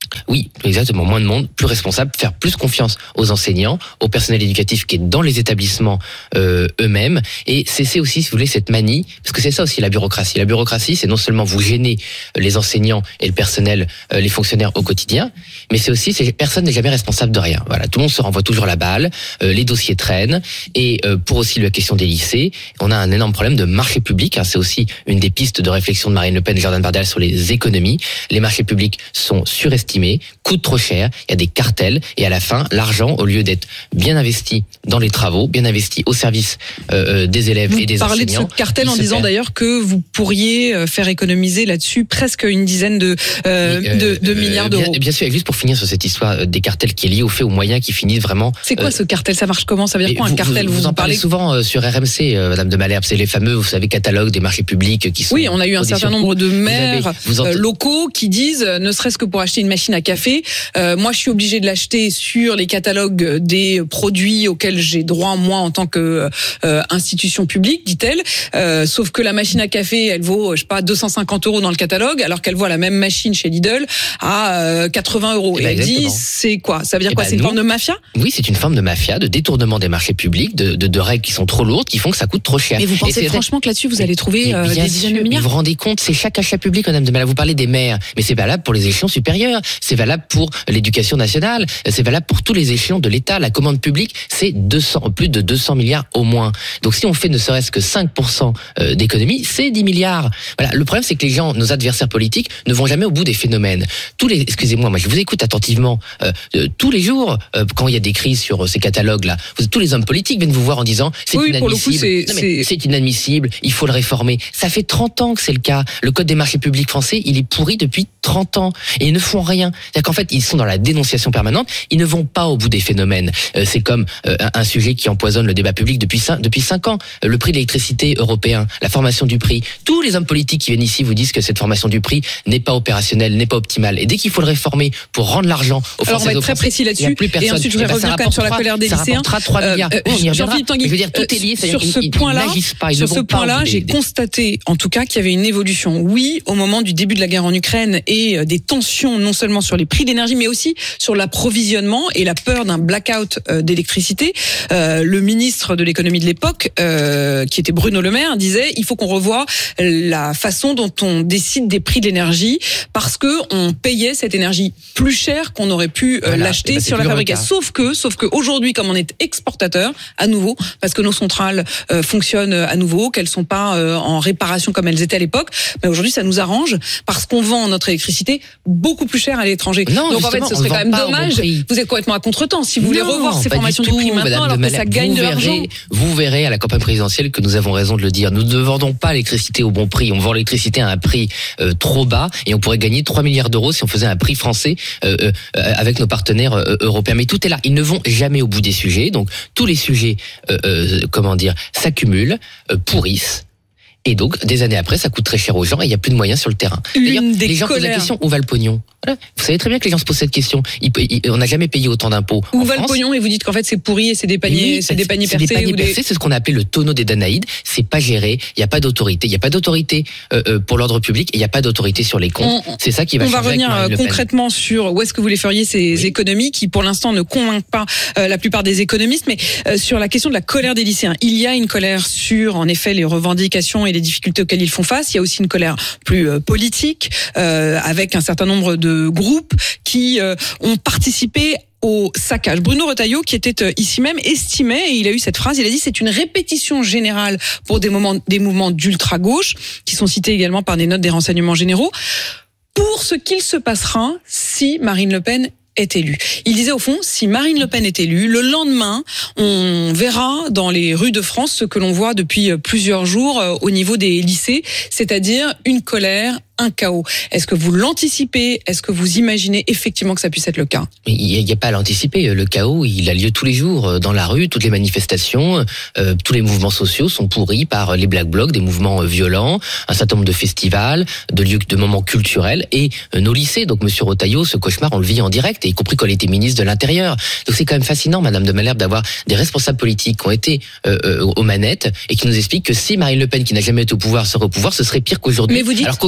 Oui, exactement. Moins de monde, plus responsable, faire plus confiance aux enseignants, au personnel éducatif qui est dans les établissements euh, eux-mêmes, et cesser aussi, si vous voulez, cette manie, parce que c'est ça aussi la bureaucratie. La bureaucratie, c'est non seulement vous gêner les enseignants et le personnel, euh, les fonctionnaires au quotidien, mais c'est aussi, c'est, personne n'est jamais responsable de rien. Voilà, tout le monde se renvoie toujours la balle, euh, les dossiers traînent, et euh, pour aussi la question des lycées, on a un énorme problème de marché public. Hein, c'est aussi une des pistes de réflexion de Marine Le Pen et Jordan Bardella sur les économies. Les marchés publics sont surestimés, coûtent trop cher, il y a des cartels, et à la fin, l'argent, au lieu d'être bien investi dans les travaux, bien investi au service euh, des élèves vous et des enseignants. Vous parlez de ce cartel en disant perd. D'ailleurs que vous pourriez faire économiser là-dessus presque une dizaine de, euh, euh, de, de milliards euh, d'euros. Bien, bien sûr, juste pour finir sur cette histoire des cartels qui est liée au fait aux moyens qui finissent vraiment... C'est quoi euh, ce cartel? Ça marche comment? Ça veut dire quoi vous, un cartel? Vous, vous, vous en parlez souvent euh, sur R M C, euh, Madame de Malherbe, c'est les fameux, vous savez, catalogues des marchés publics qui sont... Oui, on a eu un certain nombre de maires avez, vous avez, euh, locaux qui disent, ne serait-ce que pour acheter une machine à café, euh, moi je suis obligé de l'acheter sur les catalogues des produits auxquels j'ai droit moi en tant que euh, institution publique, dit-elle. Euh, sauf que la machine à café, elle vaut, je sais pas, deux cent cinquante euros dans le catalogue, alors qu'elle voit la même machine chez Lidl à euh, quatre-vingts euros. Et, et elle dit, c'est quoi? Ça veut dire et quoi? Ben c'est nous, une forme de mafia? Oui, c'est une forme de mafia, de détournement des marchés publics, de, de, de règles qui sont trop lourdes, qui font que ça coûte trop cher. Mais vous pensez franchement vrai... que là-dessus vous allez trouver euh, des dizaines de milliards? Vous vous rendez compte, c'est chaque achat public, Madame de Malherbe. Vous parlez des maires, mais c'est valable pour les échelons supérieurs, c'est valable pour l'éducation nationale, c'est valable pour tous les échelons de l'État. La commande publique, c'est deux cents, plus de deux cents milliards au moins. Donc si on fait ne serait-ce que cinq pour cent d'économie, c'est dix milliards. Voilà. Le problème, c'est que les gens, nos adversaires politiques, ne vont jamais au bout des phénomènes. Tous les, excusez-moi, moi je vous écoute attentivement euh, euh, tous les jours euh, quand il y a des crises sur euh, ces catalogues-là. Vous, tous les hommes politiques viennent vous voir en disant c'est oui, inadmissible. Pour le coup, c'est, non, mais c'est inadmissible. Il faut le réformer. Ça fait trente ans que c'est le cas. Le code des marchés publics français, il est pourri depuis trente ans et ils ne font rien. C'est-à-dire qu'en fait, ils sont dans la dénonciation permanente. Ils ne vont pas au bout des phénomènes. Euh, c'est comme euh, un sujet qui empoisonne le débat public depuis cinq, depuis cinq ans. Euh, le prix de l'électricité européen, la formation du prix. Tous les hommes politiques qui viennent ici vous disent que cette formation du prix n'est pas opérationnelle, n'est pas optimale. Et dès qu'il faut le réformer pour rendre l'argent aux Français, alors on va être très précis là-dessus. Et ensuite, je voudrais revenir quand même sur la colère des lycéens. Ça trois milliards. Euh, euh, Jean-Philippe Tanguy, je veux dire, tout est lié. Sur ce point-là, sur ce point-là, j'ai constaté, en tout cas, qu'il y avait une évolution. Oui, au moment du début de la guerre en Ukraine et des tensions, non seulement sur les prix d'énergie, mais aussi sur l'approvisionnement et la peur d'un blackout d'électricité. Euh, le ministre de l'économie de l'époque, euh, qui était Bruno Le Maire, disait il faut qu'on revoie la façon dont on décide des prix de l'énergie parce que on payait cette énergie plus cher qu'on aurait pu euh, voilà, l'acheter ben sur la fabrication. Sauf que, sauf que aujourd'hui, comme on est exportateur à nouveau, parce que nos centrales euh, fonctionnent à nouveau, qu'elles sont pas euh, en réparation comme elles étaient à l'époque, ben aujourd'hui ça nous arrange parce qu'on vend notre électricité beaucoup plus cher à l'étranger. Non, donc en fait, ce serait quand même dommage. Vous êtes complètement à contretemps si vous voulez non, revoir ces formations du, du prix maintenant, alors que ça gagne de l'argent. Vous verrez à la campagne présidentielle que nous avons raison de le dire. Nous ne vendons pas l'électricité au bon prix. On vend l'électricité à un prix euh, trop bas et on pourrait gagner trois milliards d'euros si on faisait un prix français euh, euh, avec nos partenaires euh, européens. Mais tout est là. Ils ne vont jamais au bout des sujets. Donc tous les sujets, euh, euh, comment dire, s'accumulent, euh, pourrissent. Et donc, des années après, ça coûte très cher aux gens et il n'y a plus de moyens sur le terrain. D'ailleurs, les gens posent la question, où va le pognon? Voilà. Vous savez très bien que les gens se posent cette question. Il, il, on n'a jamais payé autant d'impôts. Où en va France. Le pognon? Et vous dites qu'en fait, c'est pourri et c'est des paniers, oui, c'est des paniers percés. C'est des paniers ou percés, des... c'est ce qu'on a appelé le tonneau des Danaïdes. C'est pas géré. Il n'y a pas d'autorité. Il n'y a pas d'autorité euh, euh, pour l'ordre public et il n'y a pas d'autorité sur les comptes. On, c'est ça qui va on changer. On va revenir concrètement sur où est-ce que vous les feriez ces oui. économies qui, pour l'instant, ne convainquent pas euh, la plupart des économistes. Mais euh, sur la question de la colère des lycéens, il y a une colère sur, en effet, les revendications et les difficultés auxquelles ils font face. Il y a aussi une colère plus euh, politique, euh, avec un certain nombre de groupes qui euh, ont participé au saccage. Bruno Retailleau, qui était ici même, estimait, et il a eu cette phrase, il a dit c'est une répétition générale pour des, moments, des mouvements d'ultra-gauche, qui sont cités également par des notes des renseignements généraux, pour ce qu'il se passera si Marine Le Pen est élue. Il disait au fond, si Marine Le Pen est élue, le lendemain, on verra dans les rues de France ce que l'on voit depuis plusieurs jours au niveau des lycées, c'est-à-dire une colère, un chaos. Est-ce que vous l'anticipez? Est-ce que vous imaginez effectivement que ça puisse être le cas? Il n'y a pas à l'anticiper. Le chaos, il a lieu tous les jours dans la rue, toutes les manifestations, euh, tous les mouvements sociaux sont pourris par les Black Blocs, des mouvements violents, un certain nombre de festivals, de lieux, de moments culturels et euh, nos lycées. Donc, Monsieur Retailleau, ce cauchemar, on le vit en direct, et y compris quand il était ministre de l'Intérieur. Donc, c'est quand même fascinant, Madame de Malherbe, d'avoir des responsables politiques qui ont été euh, euh, aux manettes et qui nous expliquent que si Marine Le Pen, qui n'a jamais été au pouvoir, serait au pouvoir, ce serait pire qu'aujourd'hui. Mais vous dites... Alors qu'aujourd'hui,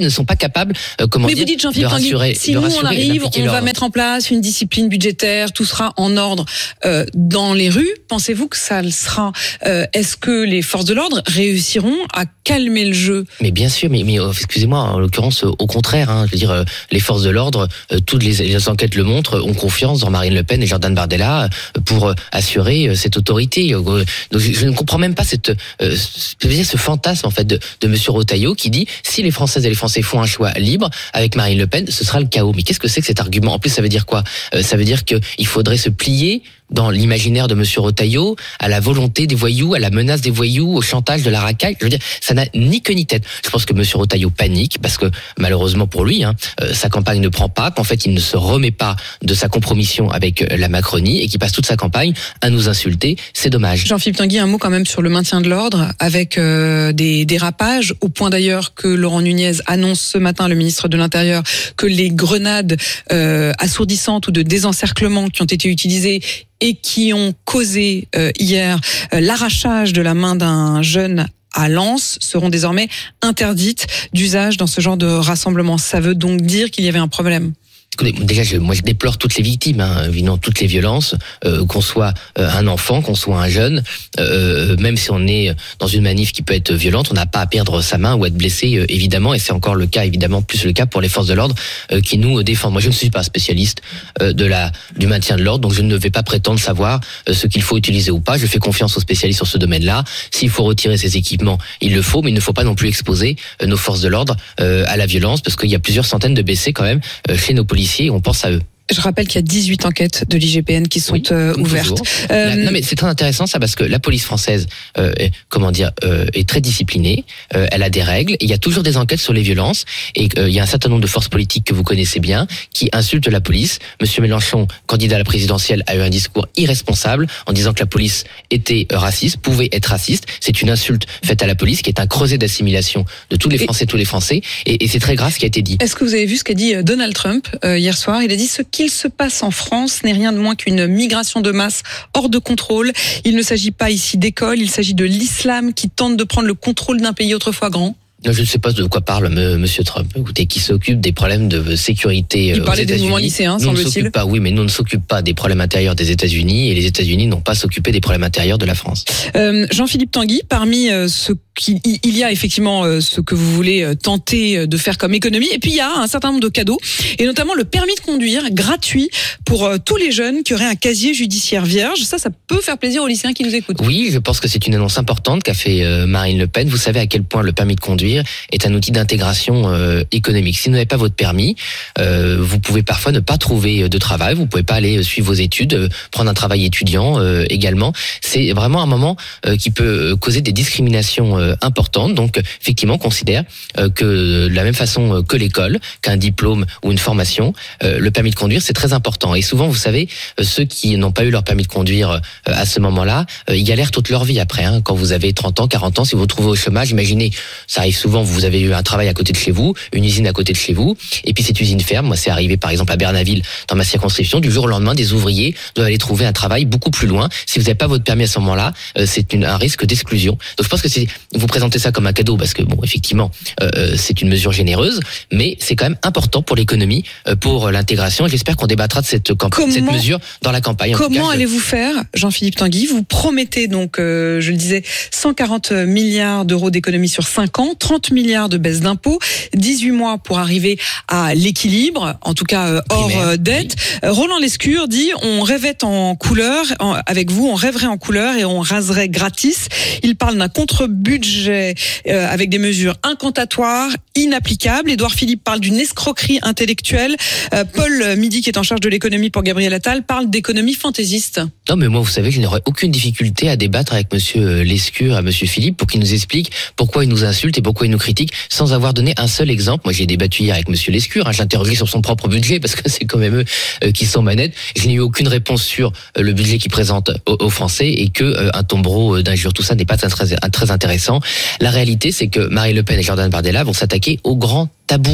ne sont pas capables, euh, comment Mais dire, vous dites, Jean-Philippe de rassurer. Tanguy, si de nous rassurer on arrive, on va leur... mettre en place une discipline budgétaire, tout sera en ordre euh, dans les rues. Pensez-vous que ça le sera euh, Est-ce que les forces de l'ordre réussiront à calmer le jeu? Mais bien sûr, mais, mais excusez-moi, en l'occurrence, au contraire, hein, je veux dire, euh, les forces de l'ordre, euh, toutes les, les enquêtes le montrent, ont confiance dans Marine Le Pen et Jordan Bardella euh, pour euh, assurer euh, cette autorité. Euh, donc je, je ne comprends même pas cette, euh, je veux dire, ce fantasme en fait de, de Monsieur Retailleau qui dit si les Françaises et les Français font un choix libre avec Marine Le Pen, ce sera le chaos. Mais qu'est-ce que c'est que cet argument? En plus, ça veut dire quoi? euh, Ça veut dire qu'il faudrait se plier dans l'imaginaire de Monsieur Retailleau, à la volonté des voyous, à la menace des voyous, au chantage de la racaille. Je veux dire, ça n'a ni queue ni tête. Je pense que Monsieur Retailleau panique parce que malheureusement pour lui, hein, euh, sa campagne ne prend pas, qu'en fait il ne se remet pas de sa compromission avec euh, la Macronie et qu'il passe toute sa campagne à nous insulter. C'est dommage. Jean-Philippe Tanguy, un mot quand même sur le maintien de l'ordre avec euh, des dérapages, au point d'ailleurs que Laurent Nunez annonce ce matin, le ministre de l'Intérieur, que les grenades euh, assourdissantes ou de désencerclement qui ont été utilisées et qui ont causé euh, hier euh, l'arrachage de la main d'un jeune à Lens seront désormais interdites d'usage dans ce genre de rassemblement. Ça veut donc dire qu'il y avait un problème. Déjà, je, moi, je déplore toutes les victimes, hein, évidemment, toutes les violences, euh, qu'on soit euh, un enfant, qu'on soit un jeune, euh, même si on est dans une manif qui peut être violente, on n'a pas à perdre sa main ou à être blessé, euh, évidemment, et c'est encore le cas, évidemment, plus le cas pour les forces de l'ordre euh, qui nous défendent. Moi, je ne suis pas spécialiste euh, de la du maintien de l'ordre, donc je ne vais pas prétendre savoir euh, ce qu'il faut utiliser ou pas. Je fais confiance aux spécialistes sur ce domaine-là. S'il faut retirer ces équipements, il le faut, mais il ne faut pas non plus exposer euh, nos forces de l'ordre euh, à la violence, parce qu'il y a plusieurs centaines de blessés quand même euh, chez nos policiers. On pense à eux. Je rappelle qu'il y a dix-huit enquêtes de l'I G P N qui sont oui, euh, ouvertes. Euh... Non mais c'est très intéressant ça parce que la police française, euh, est, comment dire, euh, est très disciplinée. Euh, elle a des règles. Et il y a toujours des enquêtes sur les violences. Et euh, il y a un certain nombre de forces politiques que vous connaissez bien qui insultent la police. Monsieur Mélenchon, candidat à la présidentielle, a eu un discours irresponsable en disant que la police était raciste, pouvait être raciste. C'est une insulte faite à la police qui est un creuset d'assimilation de tous les Français, et... tous les Français. Et, et c'est très grave ce qui a été dit. Est-ce que vous avez vu ce qu'a dit Donald Trump euh, hier soir? Il a dit ce qu'il se passe en France n'est rien de moins qu'une migration de masse hors de contrôle. Il ne s'agit pas ici d'école, il s'agit de l'islam qui tente de prendre le contrôle d'un pays autrefois grand. Je ne sais pas de quoi parle Monsieur Trump. Écoutez, qui s'occupe des problèmes de sécurité. Il parlait des mouvements lycéens, semble-t-il. Pas, oui, mais nous ne s'occupons pas des problèmes intérieurs des États-Unis et les États-Unis n'ont pas s'occuper des problèmes intérieurs de la France. Euh, Jean-Philippe Tanguy, parmi euh, ce qui, il y a effectivement euh, ce que vous voulez euh, tenter de faire comme économie, et puis il y a un certain nombre de cadeaux, et notamment le permis de conduire gratuit pour euh, tous les jeunes qui auraient un casier judiciaire vierge. Ça, ça peut faire plaisir aux lycéens qui nous écoutent. Oui, je pense que c'est une annonce importante qu'a fait euh, Marine Le Pen. Vous savez à quel point le permis de conduire est un outil d'intégration euh, économique. Si vous n'avez pas votre permis, euh, vous pouvez parfois ne pas trouver de travail, vous pouvez pas aller suivre vos études, euh, prendre un travail étudiant euh, également. C'est vraiment un moment euh, qui peut causer des discriminations euh, importantes. Donc, effectivement, on considère euh, que de la même façon que l'école, qu'un diplôme ou une formation, euh, le permis de conduire, c'est très important. Et souvent, vous savez, euh, ceux qui n'ont pas eu leur permis de conduire euh, à ce moment-là, euh, ils galèrent toute leur vie après. Hein. Quand vous avez trente ans, quarante ans, si vous vous trouvez au chômage, imaginez, ça arrive souvent, vous avez eu un travail à côté de chez vous, une usine à côté de chez vous, et puis cette usine ferme. Moi, c'est arrivé par exemple à Bernaville, dans ma circonscription, du jour au lendemain, des ouvriers doivent aller trouver un travail beaucoup plus loin. Si vous n'avez pas votre permis à ce moment-là, euh, c'est une, un risque d'exclusion. Donc je pense que c'est, vous présentez ça comme un cadeau, parce que bon, effectivement, euh, c'est une mesure généreuse, mais c'est quand même important pour l'économie, euh, pour l'intégration, et j'espère qu'on débattra de cette, campagne, cette mesure dans la campagne. En comment tout cas, allez-vous faire, Jean-Philippe Tanguy? Vous promettez donc, euh, je le disais, cent quarante milliards d'euros d'économie sur cinq ans, trente milliards de baisse d'impôts, dix-huit mois pour arriver à l'équilibre, en tout cas euh, hors euh, dette. Oui. Roland Lescure dit on rêvait en couleur, en, avec vous on rêverait en couleur et on raserait gratis. Il parle d'un contre-budget euh, avec des mesures incantatoires, inapplicables. Édouard Philippe parle d'une escroquerie intellectuelle. Euh, Paul Midi, qui est en charge de l'économie pour Gabriel Attal, parle d'économie fantaisiste. Non mais moi vous savez, je n'aurais aucune difficulté à débattre avec Monsieur Lescure, à Monsieur Philippe, pour qu'il nous explique pourquoi il nous insulte et pourquoi il nous critique, sans avoir donné un seul exemple. Moi j'ai débattu hier avec Monsieur Lescure, hein, j'ai interrogé sur son propre budget, parce que c'est quand même eux euh, qui sont manettes. Je n'ai eu aucune réponse sur euh, le budget qu'il présente aux, aux Français, et que euh, un tombereau d'injures, tout ça n'est pas très, très, très intéressant. La réalité, c'est que Marine Le Pen et Jordan Bardella vont s'attaquer au grand tabou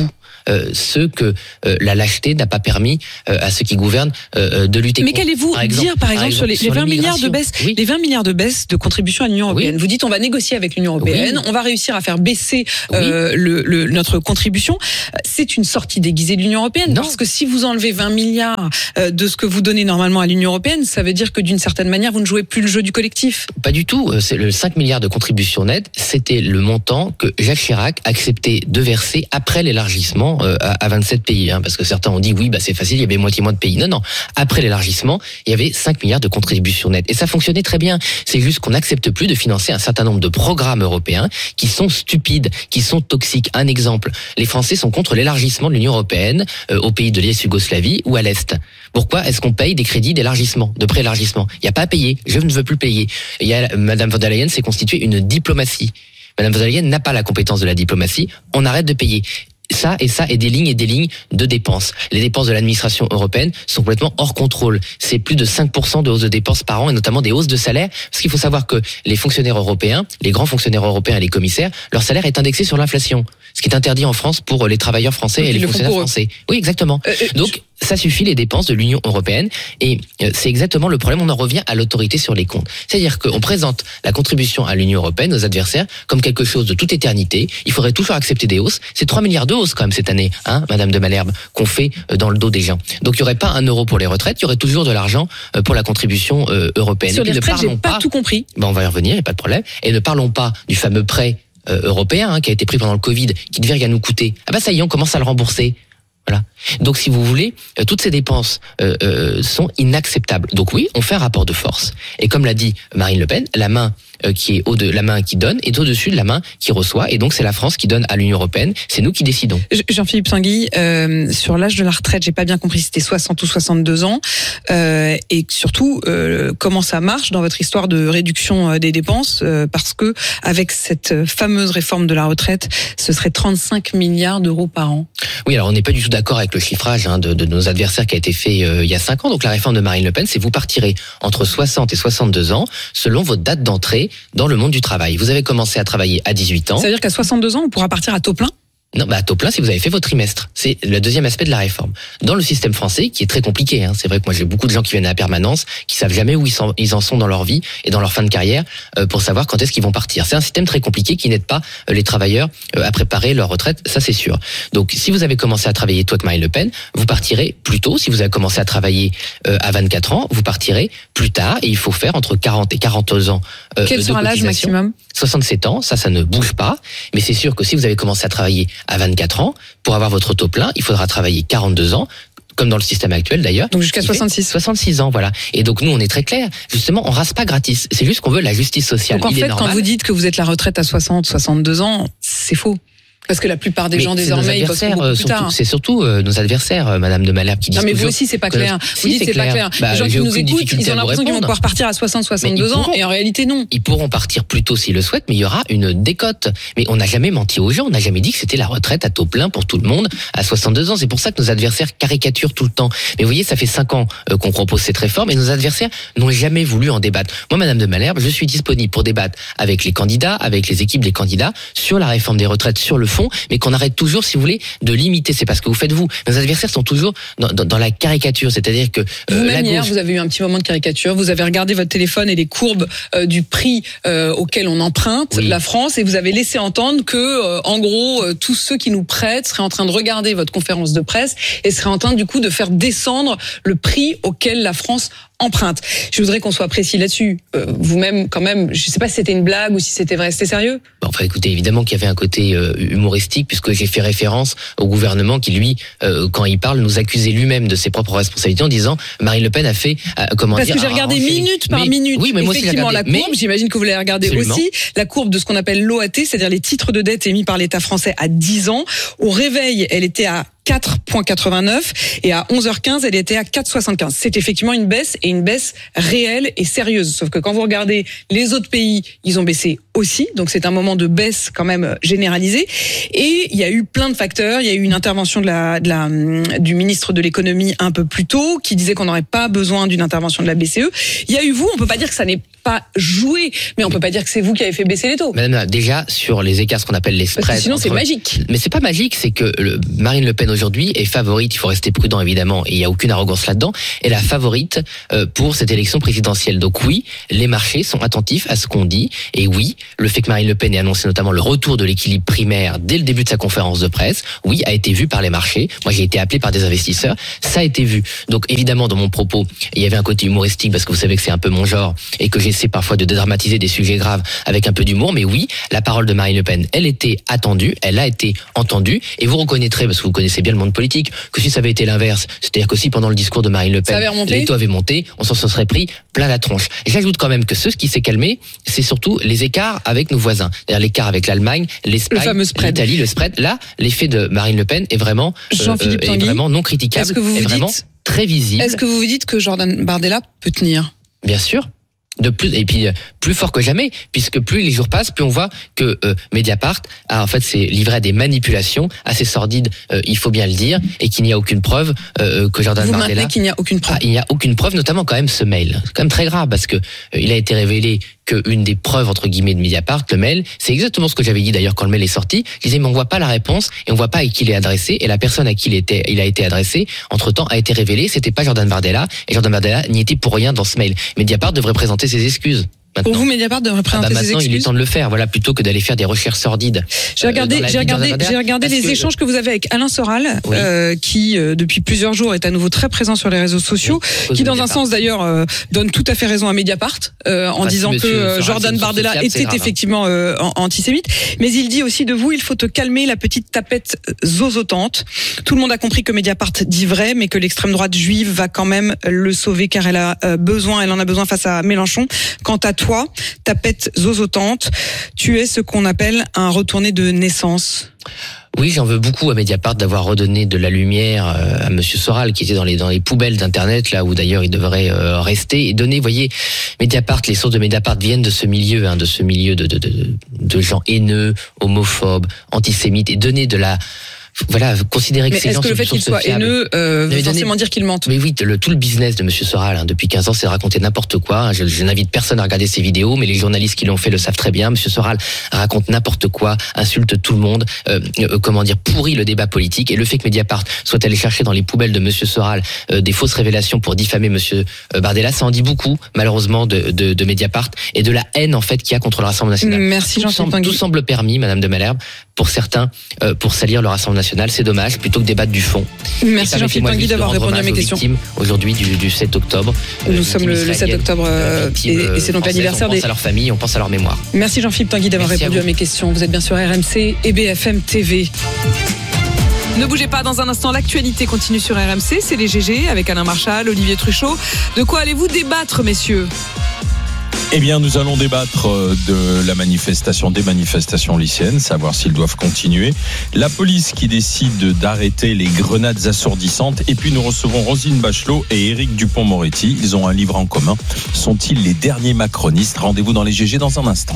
euh, ceux que euh, la lâcheté n'a pas permis euh, à ceux qui gouvernent euh, de lutter Mais contre. qu'allez-vous par exemple, dire, par exemple, par exemple sur les, les vingt milliards de baisse, oui. les vingt milliards de baisse de contribution à l'Union européenne? Oui. Vous dites, on va négocier avec l'Union européenne, oui. on va réussir à faire baisser euh, oui. le, le, notre contribution. C'est une sortie déguisée de l'Union européenne, non. parce que si vous enlevez vingt milliards de ce que vous donnez normalement à l'Union européenne, ça veut dire que d'une certaine manière, vous ne jouez plus le jeu du collectif. Pas du tout. C'est le cinq milliards de contribution nette, c'était le montant que Jacques Chirac acceptait de verser après l'élargissement euh, à vingt-sept pays. Hein, parce que certains ont dit, oui, bah c'est facile, il y avait moitié moins de pays. Non, non. Après l'élargissement, il y avait cinq milliards de contribution nette. Et ça fonctionnait très bien. C'est juste qu'on n'accepte plus de financer un certain nombre de programmes européens qui sont stupides, qui sont toxiques. Un exemple, les Français sont contre l'élargissement de l'Union européenne euh, aux pays de l'ex-Yougoslavie ou à l'Est. Pourquoi est-ce qu'on paye des crédits d'élargissement, de pré-élargissement? Il n'y a pas à payer. Je ne veux plus payer. Il y a, Madame von der Leyen s'est constituée une diplomatie. Madame von der Leyen n'a pas la compétence de la diplomatie. On arrête de payer. Ça et ça et des lignes et des lignes de dépenses. Les dépenses de l'administration européenne sont complètement hors contrôle. C'est plus de cinq pour cent de hausse de dépenses par an et notamment des hausses de salaire. Parce qu'il faut savoir que les fonctionnaires européens, les grands fonctionnaires européens et les commissaires, leur salaire est indexé sur l'inflation. Ce qui est interdit en France pour les travailleurs français Donc et les fonctionnaires français. Oui, exactement. Euh, euh, Donc, ça suffit les dépenses de l'Union européenne et c'est exactement le problème. On en revient à l'autorité sur les comptes. C'est-à-dire qu'on présente la contribution à l'Union européenne aux adversaires comme quelque chose de toute éternité. Il faudrait toujours accepter des hausses. C'est trois milliards de hausses quand même cette année, hein, Madame de Malherbe, qu'on fait dans le dos des gens. Donc il n'y aurait pas un euro pour les retraites, il y aurait toujours de l'argent pour la contribution euh, européenne. Sur les retraites, j'ai pas, pas tout compris. Ben, on va y revenir, il n'y a pas de problème. Et ne parlons pas du fameux prêt euh, européen hein, qui a été pris pendant le Covid, qui devait rien nous coûter. Ah bah ça y est, on commence à le rembourser. Voilà. Donc, si vous voulez, euh, toutes ces dépenses euh, euh, sont inacceptables. Donc oui, on fait un rapport de force. Et comme l'a dit Marine Le Pen, la main euh, qui est au de la main qui donne est au-dessus de la main qui reçoit. Et donc, c'est la France qui donne à l'Union européenne. C'est nous qui décidons. Jean-Philippe Tanguy, euh, sur l'âge de la retraite, j'ai pas bien compris si c'était soixante ou soixante-deux ans. Euh, et surtout, euh, comment ça marche dans votre histoire de réduction des dépenses euh, parce que avec cette fameuse réforme de la retraite, ce serait trente-cinq milliards d'euros par an. Oui, alors on n'est pas du tout d'accord avec le chiffrage hein, de, de nos adversaires qui a été fait euh, il y a cinq ans. Donc la réforme de Marine Le Pen, c'est vous partirez entre soixante et soixante-deux ans selon votre date d'entrée dans le monde du travail. Vous avez commencé à travailler à dix-huit ans. Ça veut dire qu'à soixante-deux ans, on pourra partir à taux plein ? Non, bah à taux plein si vous avez fait votre trimestre. C'est le deuxième aspect de la réforme. Dans le système français, qui est très compliqué, hein, c'est vrai que moi j'ai beaucoup de gens qui viennent à la permanence, qui savent jamais où ils, sont, ils en sont dans leur vie et dans leur fin de carrière euh, pour savoir quand est-ce qu'ils vont partir. C'est un système très compliqué qui n'aide pas euh, les travailleurs euh, à préparer leur retraite, ça c'est sûr. Donc si vous avez commencé à travailler tôt avec Marine Le Pen, vous partirez plus tôt. Si vous avez commencé à travailler euh, à vingt-quatre ans, vous partirez plus tard et il faut faire entre quarante et quarante-deux ans euh, Quel de sera l'âge maximum ? soixante-sept ans, ça, ça ne bouge pas. Mais c'est sûr que si vous avez commencé à travailler à vingt-quatre ans, pour avoir votre taux plein, il faudra travailler quarante-deux ans. Comme dans le système actuel d'ailleurs. Donc jusqu'à soixante-six. soixante-six ans, voilà. Et donc nous, on est très clair. Justement, on rase pas gratis. C'est juste qu'on veut la justice sociale. Donc en il fait, est normal. quand vous dites que vous êtes la retraite à soixante, soixante-deux ans, c'est faux. Parce que la plupart des mais gens désormais ils bossent beaucoup plus tard. C'est surtout euh, nos adversaires, euh, Madame de Malherbe, qui disent non mais toujours vous aussi c'est pas clair. Que... Vous si, dites c'est pas clair. Bah, les gens qui nous écoutent, ils ont l'impression qu'ils vont pouvoir partir à soixante, soixante-deux ans, et en réalité non. Ils pourront partir plus tôt s'ils le souhaitent, mais il y aura une décote. Mais on n'a jamais menti aux gens, on n'a jamais dit que c'était la retraite à taux plein pour tout le monde à soixante-deux ans. C'est pour ça que nos adversaires caricaturent tout le temps. Mais vous voyez, ça fait cinq ans euh, qu'on propose cette réforme et nos adversaires n'ont jamais voulu en débattre. Moi, Madame de Malherbe, je suis disponible pour débattre avec les candidats, avec les équipes des candidats sur la réforme des retraites sur le fond, mais qu'on arrête toujours, si vous voulez, de limiter. C'est parce que vous faites vous. Nos adversaires sont toujours dans, dans, dans la caricature, c'est-à-dire que euh, vous-même la hier, gauche... vous avez eu un petit moment de caricature. Vous avez regardé votre téléphone et les courbes euh, du prix euh, auquel on emprunte oui. la France, et vous avez laissé entendre que, euh, en gros, euh, tous ceux qui nous prêtent seraient en train de regarder votre conférence de presse et seraient en train, du coup, de faire descendre le prix auquel la France emprunte. Je voudrais qu'on soit précis là-dessus. Euh, vous-même, quand même, je ne sais pas si c'était une blague ou si c'était vrai. C'était sérieux ? Bon, enfin, écoutez, évidemment qu'il y avait un côté euh, humoristique, puisque j'ai fait référence au gouvernement qui, lui, euh, quand il parle, nous accusait lui-même de ses propres responsabilités en disant Marine Le Pen a fait, euh, comment Parce dire... Parce que j'ai regardé minute par mais, minute. Oui, mais moi aussi, effectivement, la courbe, mais, j'imagine que vous l'avez regardé absolument. aussi, la courbe de ce qu'on appelle l'O A T, c'est-à-dire les titres de dette émis par l'État français à dix ans. Au réveil, elle était à quatre virgule quatre-vingt-neuf et à onze heures quinze, elle était à quatre virgule soixante-quinze. C'est effectivement une baisse et une baisse réelle et sérieuse. Sauf que quand vous regardez les autres pays, ils ont baissé aussi. Donc c'est un moment de baisse quand même généralisée. Et il y a eu plein de facteurs. Il y a eu une intervention de la, de la, du ministre de l'économie un peu plus tôt qui disait qu'on n'aurait pas besoin d'une intervention de la B C E. Il y a eu vous, on peut pas dire que ça n'est pas joué. Mais on peut pas dire que c'est vous qui avez fait baisser les taux. Madame, déjà, sur les écarts, ce qu'on appelle les spreads. Parce que sinon, entre... c'est magique. Mais c'est pas magique, c'est que le... Marine Le Pen aujourd'hui est favorite, il faut rester prudent évidemment, et il n'y a aucune arrogance là-dedans, est la favorite euh, pour cette élection présidentielle. Donc oui, les marchés sont attentifs à ce qu'on dit, et oui, le fait que Marine Le Pen ait annoncé notamment le retour de l'équilibre primaire dès le début de sa conférence de presse, oui, a été vu par les marchés. Moi, j'ai été appelé par des investisseurs, ça a été vu. Donc évidemment, dans mon propos, il y avait un côté humoristique, parce que vous savez que c'est un peu mon genre, et que j'essaie parfois de dédramatiser des sujets graves avec un peu d'humour, mais oui, la parole de Marine Le Pen, elle était attendue, elle a été entendue, et vous reconnaîtrez, parce que vous connaissez bien le monde politique, que si ça avait été l'inverse, c'est-à-dire qu'aussi pendant le discours de Marine Le Pen, les taux avaient monté, on s'en serait pris plein la tronche. Et j'ajoute quand même que ce qui s'est calmé, c'est surtout les écarts avec nos voisins. C'est-à-dire l'écart avec l'Allemagne, l'Espagne, l'Italie, le spread. Là, l'effet de Marine Le Pen est vraiment, euh, est vraiment non critiquable, est-ce que vous vous est vraiment dites, très visible. Est-ce que vous vous dites que Jordan Bardella peut tenir ? Bien sûr. De plus, et puis plus fort que jamais, puisque plus les jours passent, plus on voit que euh, Mediapart a en fait s'est livré à des manipulations assez sordides, euh, il faut bien le dire, et qu'il n'y a aucune preuve euh, que Jordan Vous Bardella. maintenez qu'il n'y a aucune preuve. Ah, il n'y a aucune preuve, notamment quand même ce mail. C'est quand même très grave parce que euh, il a été révélé qu'une des preuves entre guillemets de Mediapart, le mail, c'est exactement ce que j'avais dit d'ailleurs quand le mail est sorti. Je disais mais on voit pas la réponse et on voit pas à qui il est adressé, et la personne à qui il était, il a été adressé, entre temps a été révélée, c'était pas Jordan Bardella, et Jordan Bardella n'y était pour rien dans ce mail. Mediapart devrait présenter ses excuses. Maintenant. Pour vous, Mediapart devrait présenter ah bah ses excuses. Maintenant, il est temps de le faire, voilà, plutôt que d'aller faire des recherches sordides. J'ai regardé, euh, j'ai regardé, j'ai regardé les que... échanges que vous avez avec Alain Soral, oui. euh, qui euh, depuis plusieurs jours est à nouveau très présent sur les réseaux sociaux, oui, qui dans un sens d'ailleurs euh, donne tout à fait raison à Mediapart euh, en enfin, disant si que euh, Jordan Bardella fiable, était grave, effectivement euh, antisémite. Mais il dit aussi de vous, il faut te calmer la petite tapette zozotante. Tout le monde a compris que Mediapart dit vrai, mais que l'extrême droite juive va quand même le sauver car elle a euh, besoin, elle en a besoin face à Mélenchon. Quant à toi, ta zozotante, tu es ce qu'on appelle un retourné de naissance. Oui, j'en veux beaucoup à Mediapart d'avoir redonné de la lumière à Monsieur Soral, qui était dans les dans les poubelles d'internet, là où d'ailleurs il devrait euh, rester, et donner, vous voyez, Mediapart, les sources de Mediapart viennent de ce milieu, hein, de ce milieu de de de, de gens haineux, homophobes, antisémites, et donner de la voilà, considérer que mais ces gens sont sont est-ce que le fait qu'ils soient haineux euh, veut forcément donné... dire qu'ils mentent? Mais oui, le, tout le business de Monsieur Soral, hein, depuis quinze ans, c'est de raconter n'importe quoi. Je, je n'invite personne à regarder ses vidéos, mais les journalistes qui l'ont fait le savent très bien. Monsieur Soral raconte n'importe quoi, insulte tout le monde, euh, euh, comment dire, pourrit le débat politique. Et le fait que Mediapart soit allé chercher dans les poubelles de Monsieur Soral euh, des fausses révélations pour diffamer Monsieur Bardella, ça en dit beaucoup, malheureusement, de, de, de Mediapart et de la haine en fait qu'il y a contre le Rassemblement national. Merci Jean-Philippe Tanguy. Tout semble permis, Madame de Malherbe, pour certains, euh, pour salir le Rassemblement national. C'est dommage, plutôt que débattre du fond. Merci Jean-Philippe Tanguy d'avoir répondu à mes questions. Aujourd'hui du, du sept octobre. Nous euh, sommes le, le sept octobre euh, victimes, et, et c'est donc l'anniversaire des... On pense à leur famille, on pense à leur mémoire. Merci Jean-Philippe Tanguy d'avoir Merci répondu à, à mes questions. Vous êtes bien sûr R M C et B F M T V. Ne bougez pas, dans un instant, l'actualité continue sur R M C. C'est les G G avec Alain Marchal, Olivier Truchot. De quoi allez-vous débattre, messieurs ? Eh bien, nous allons débattre de la manifestation, des manifestations lycéennes, savoir s'ils doivent continuer. La police qui décide d'arrêter les grenades assourdissantes. Et puis, nous recevons Roselyne Bachelot et Éric Dupond-Moretti. Ils ont un livre en commun. Sont-ils les derniers macronistes ? Rendez-vous dans les G G dans un instant.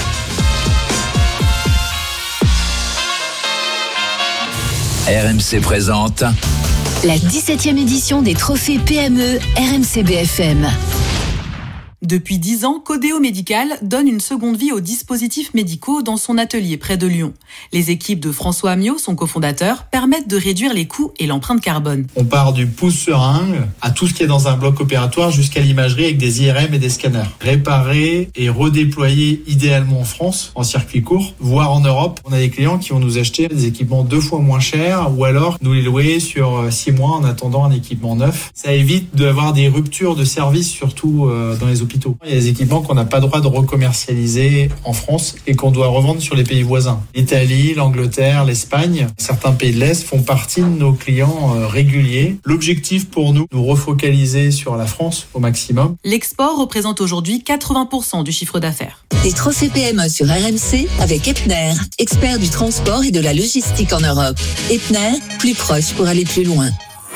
R M C présente la dix-septième édition des trophées P M E R M C B F M. Depuis dix ans, Codéo Médical donne une seconde vie aux dispositifs médicaux dans son atelier près de Lyon. Les équipes de François Amiot, son cofondateur, permettent de réduire les coûts et l'empreinte carbone. On part du pouce-seringue à tout ce qui est dans un bloc opératoire jusqu'à l'imagerie avec des I R M et des scanners. Réparer et redéployer idéalement en France, en circuit court, voire en Europe. On a des clients qui vont nous acheter des équipements deux fois moins chers ou alors nous les louer sur six mois en attendant un équipement neuf. Ça évite d'avoir des ruptures de service, surtout dans les hôpitaux. Il y a des équipements qu'on n'a pas le droit de recommercialiser en France et qu'on doit revendre sur les pays voisins. L'Italie, l'Angleterre, l'Espagne, certains pays de l'Est font partie de nos clients réguliers. L'objectif pour nous, nous refocaliser sur la France au maximum. L'export représente aujourd'hui quatre-vingts pour cent du chiffre d'affaires. Les trophées P M E sur R M C avec Epner, expert du transport et de la logistique en Europe. Epner, plus proche pour aller plus loin.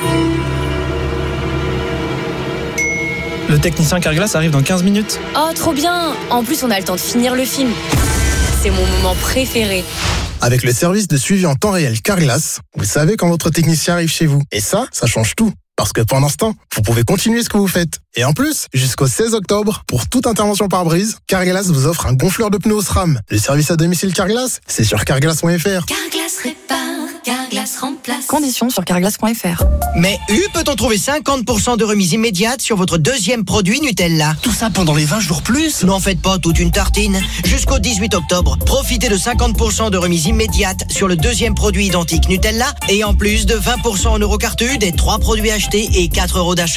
Le technicien Carglass arrive dans quinze minutes. Oh, trop bien! En plus, on a le temps de finir le film. C'est mon moment préféré. Avec le service de suivi en temps réel Carglass, vous savez quand votre technicien arrive chez vous. Et ça, ça change tout. Parce que pendant ce temps, vous pouvez continuer ce que vous faites. Et en plus, jusqu'au seize octobre, pour toute intervention pare-brise, Carglass vous offre un gonfleur de pneus au SRAM. Le service à domicile Carglass, c'est sur carglass point f r. Carglass répare, Carglass remplace. Conditions sur carglass point f r. Mais U peut-on trouver cinquante pour cent de remise immédiate sur votre deuxième produit Nutella? Tout ça pendant les vingt jours plus? N'en faites pas toute une tartine. Jusqu'au dix-huit octobre, profitez de cinquante pour cent de remise immédiate sur le deuxième produit identique Nutella et en plus de vingt pour cent en Eurocartu des trois produits achetés et quatre euros d'achat.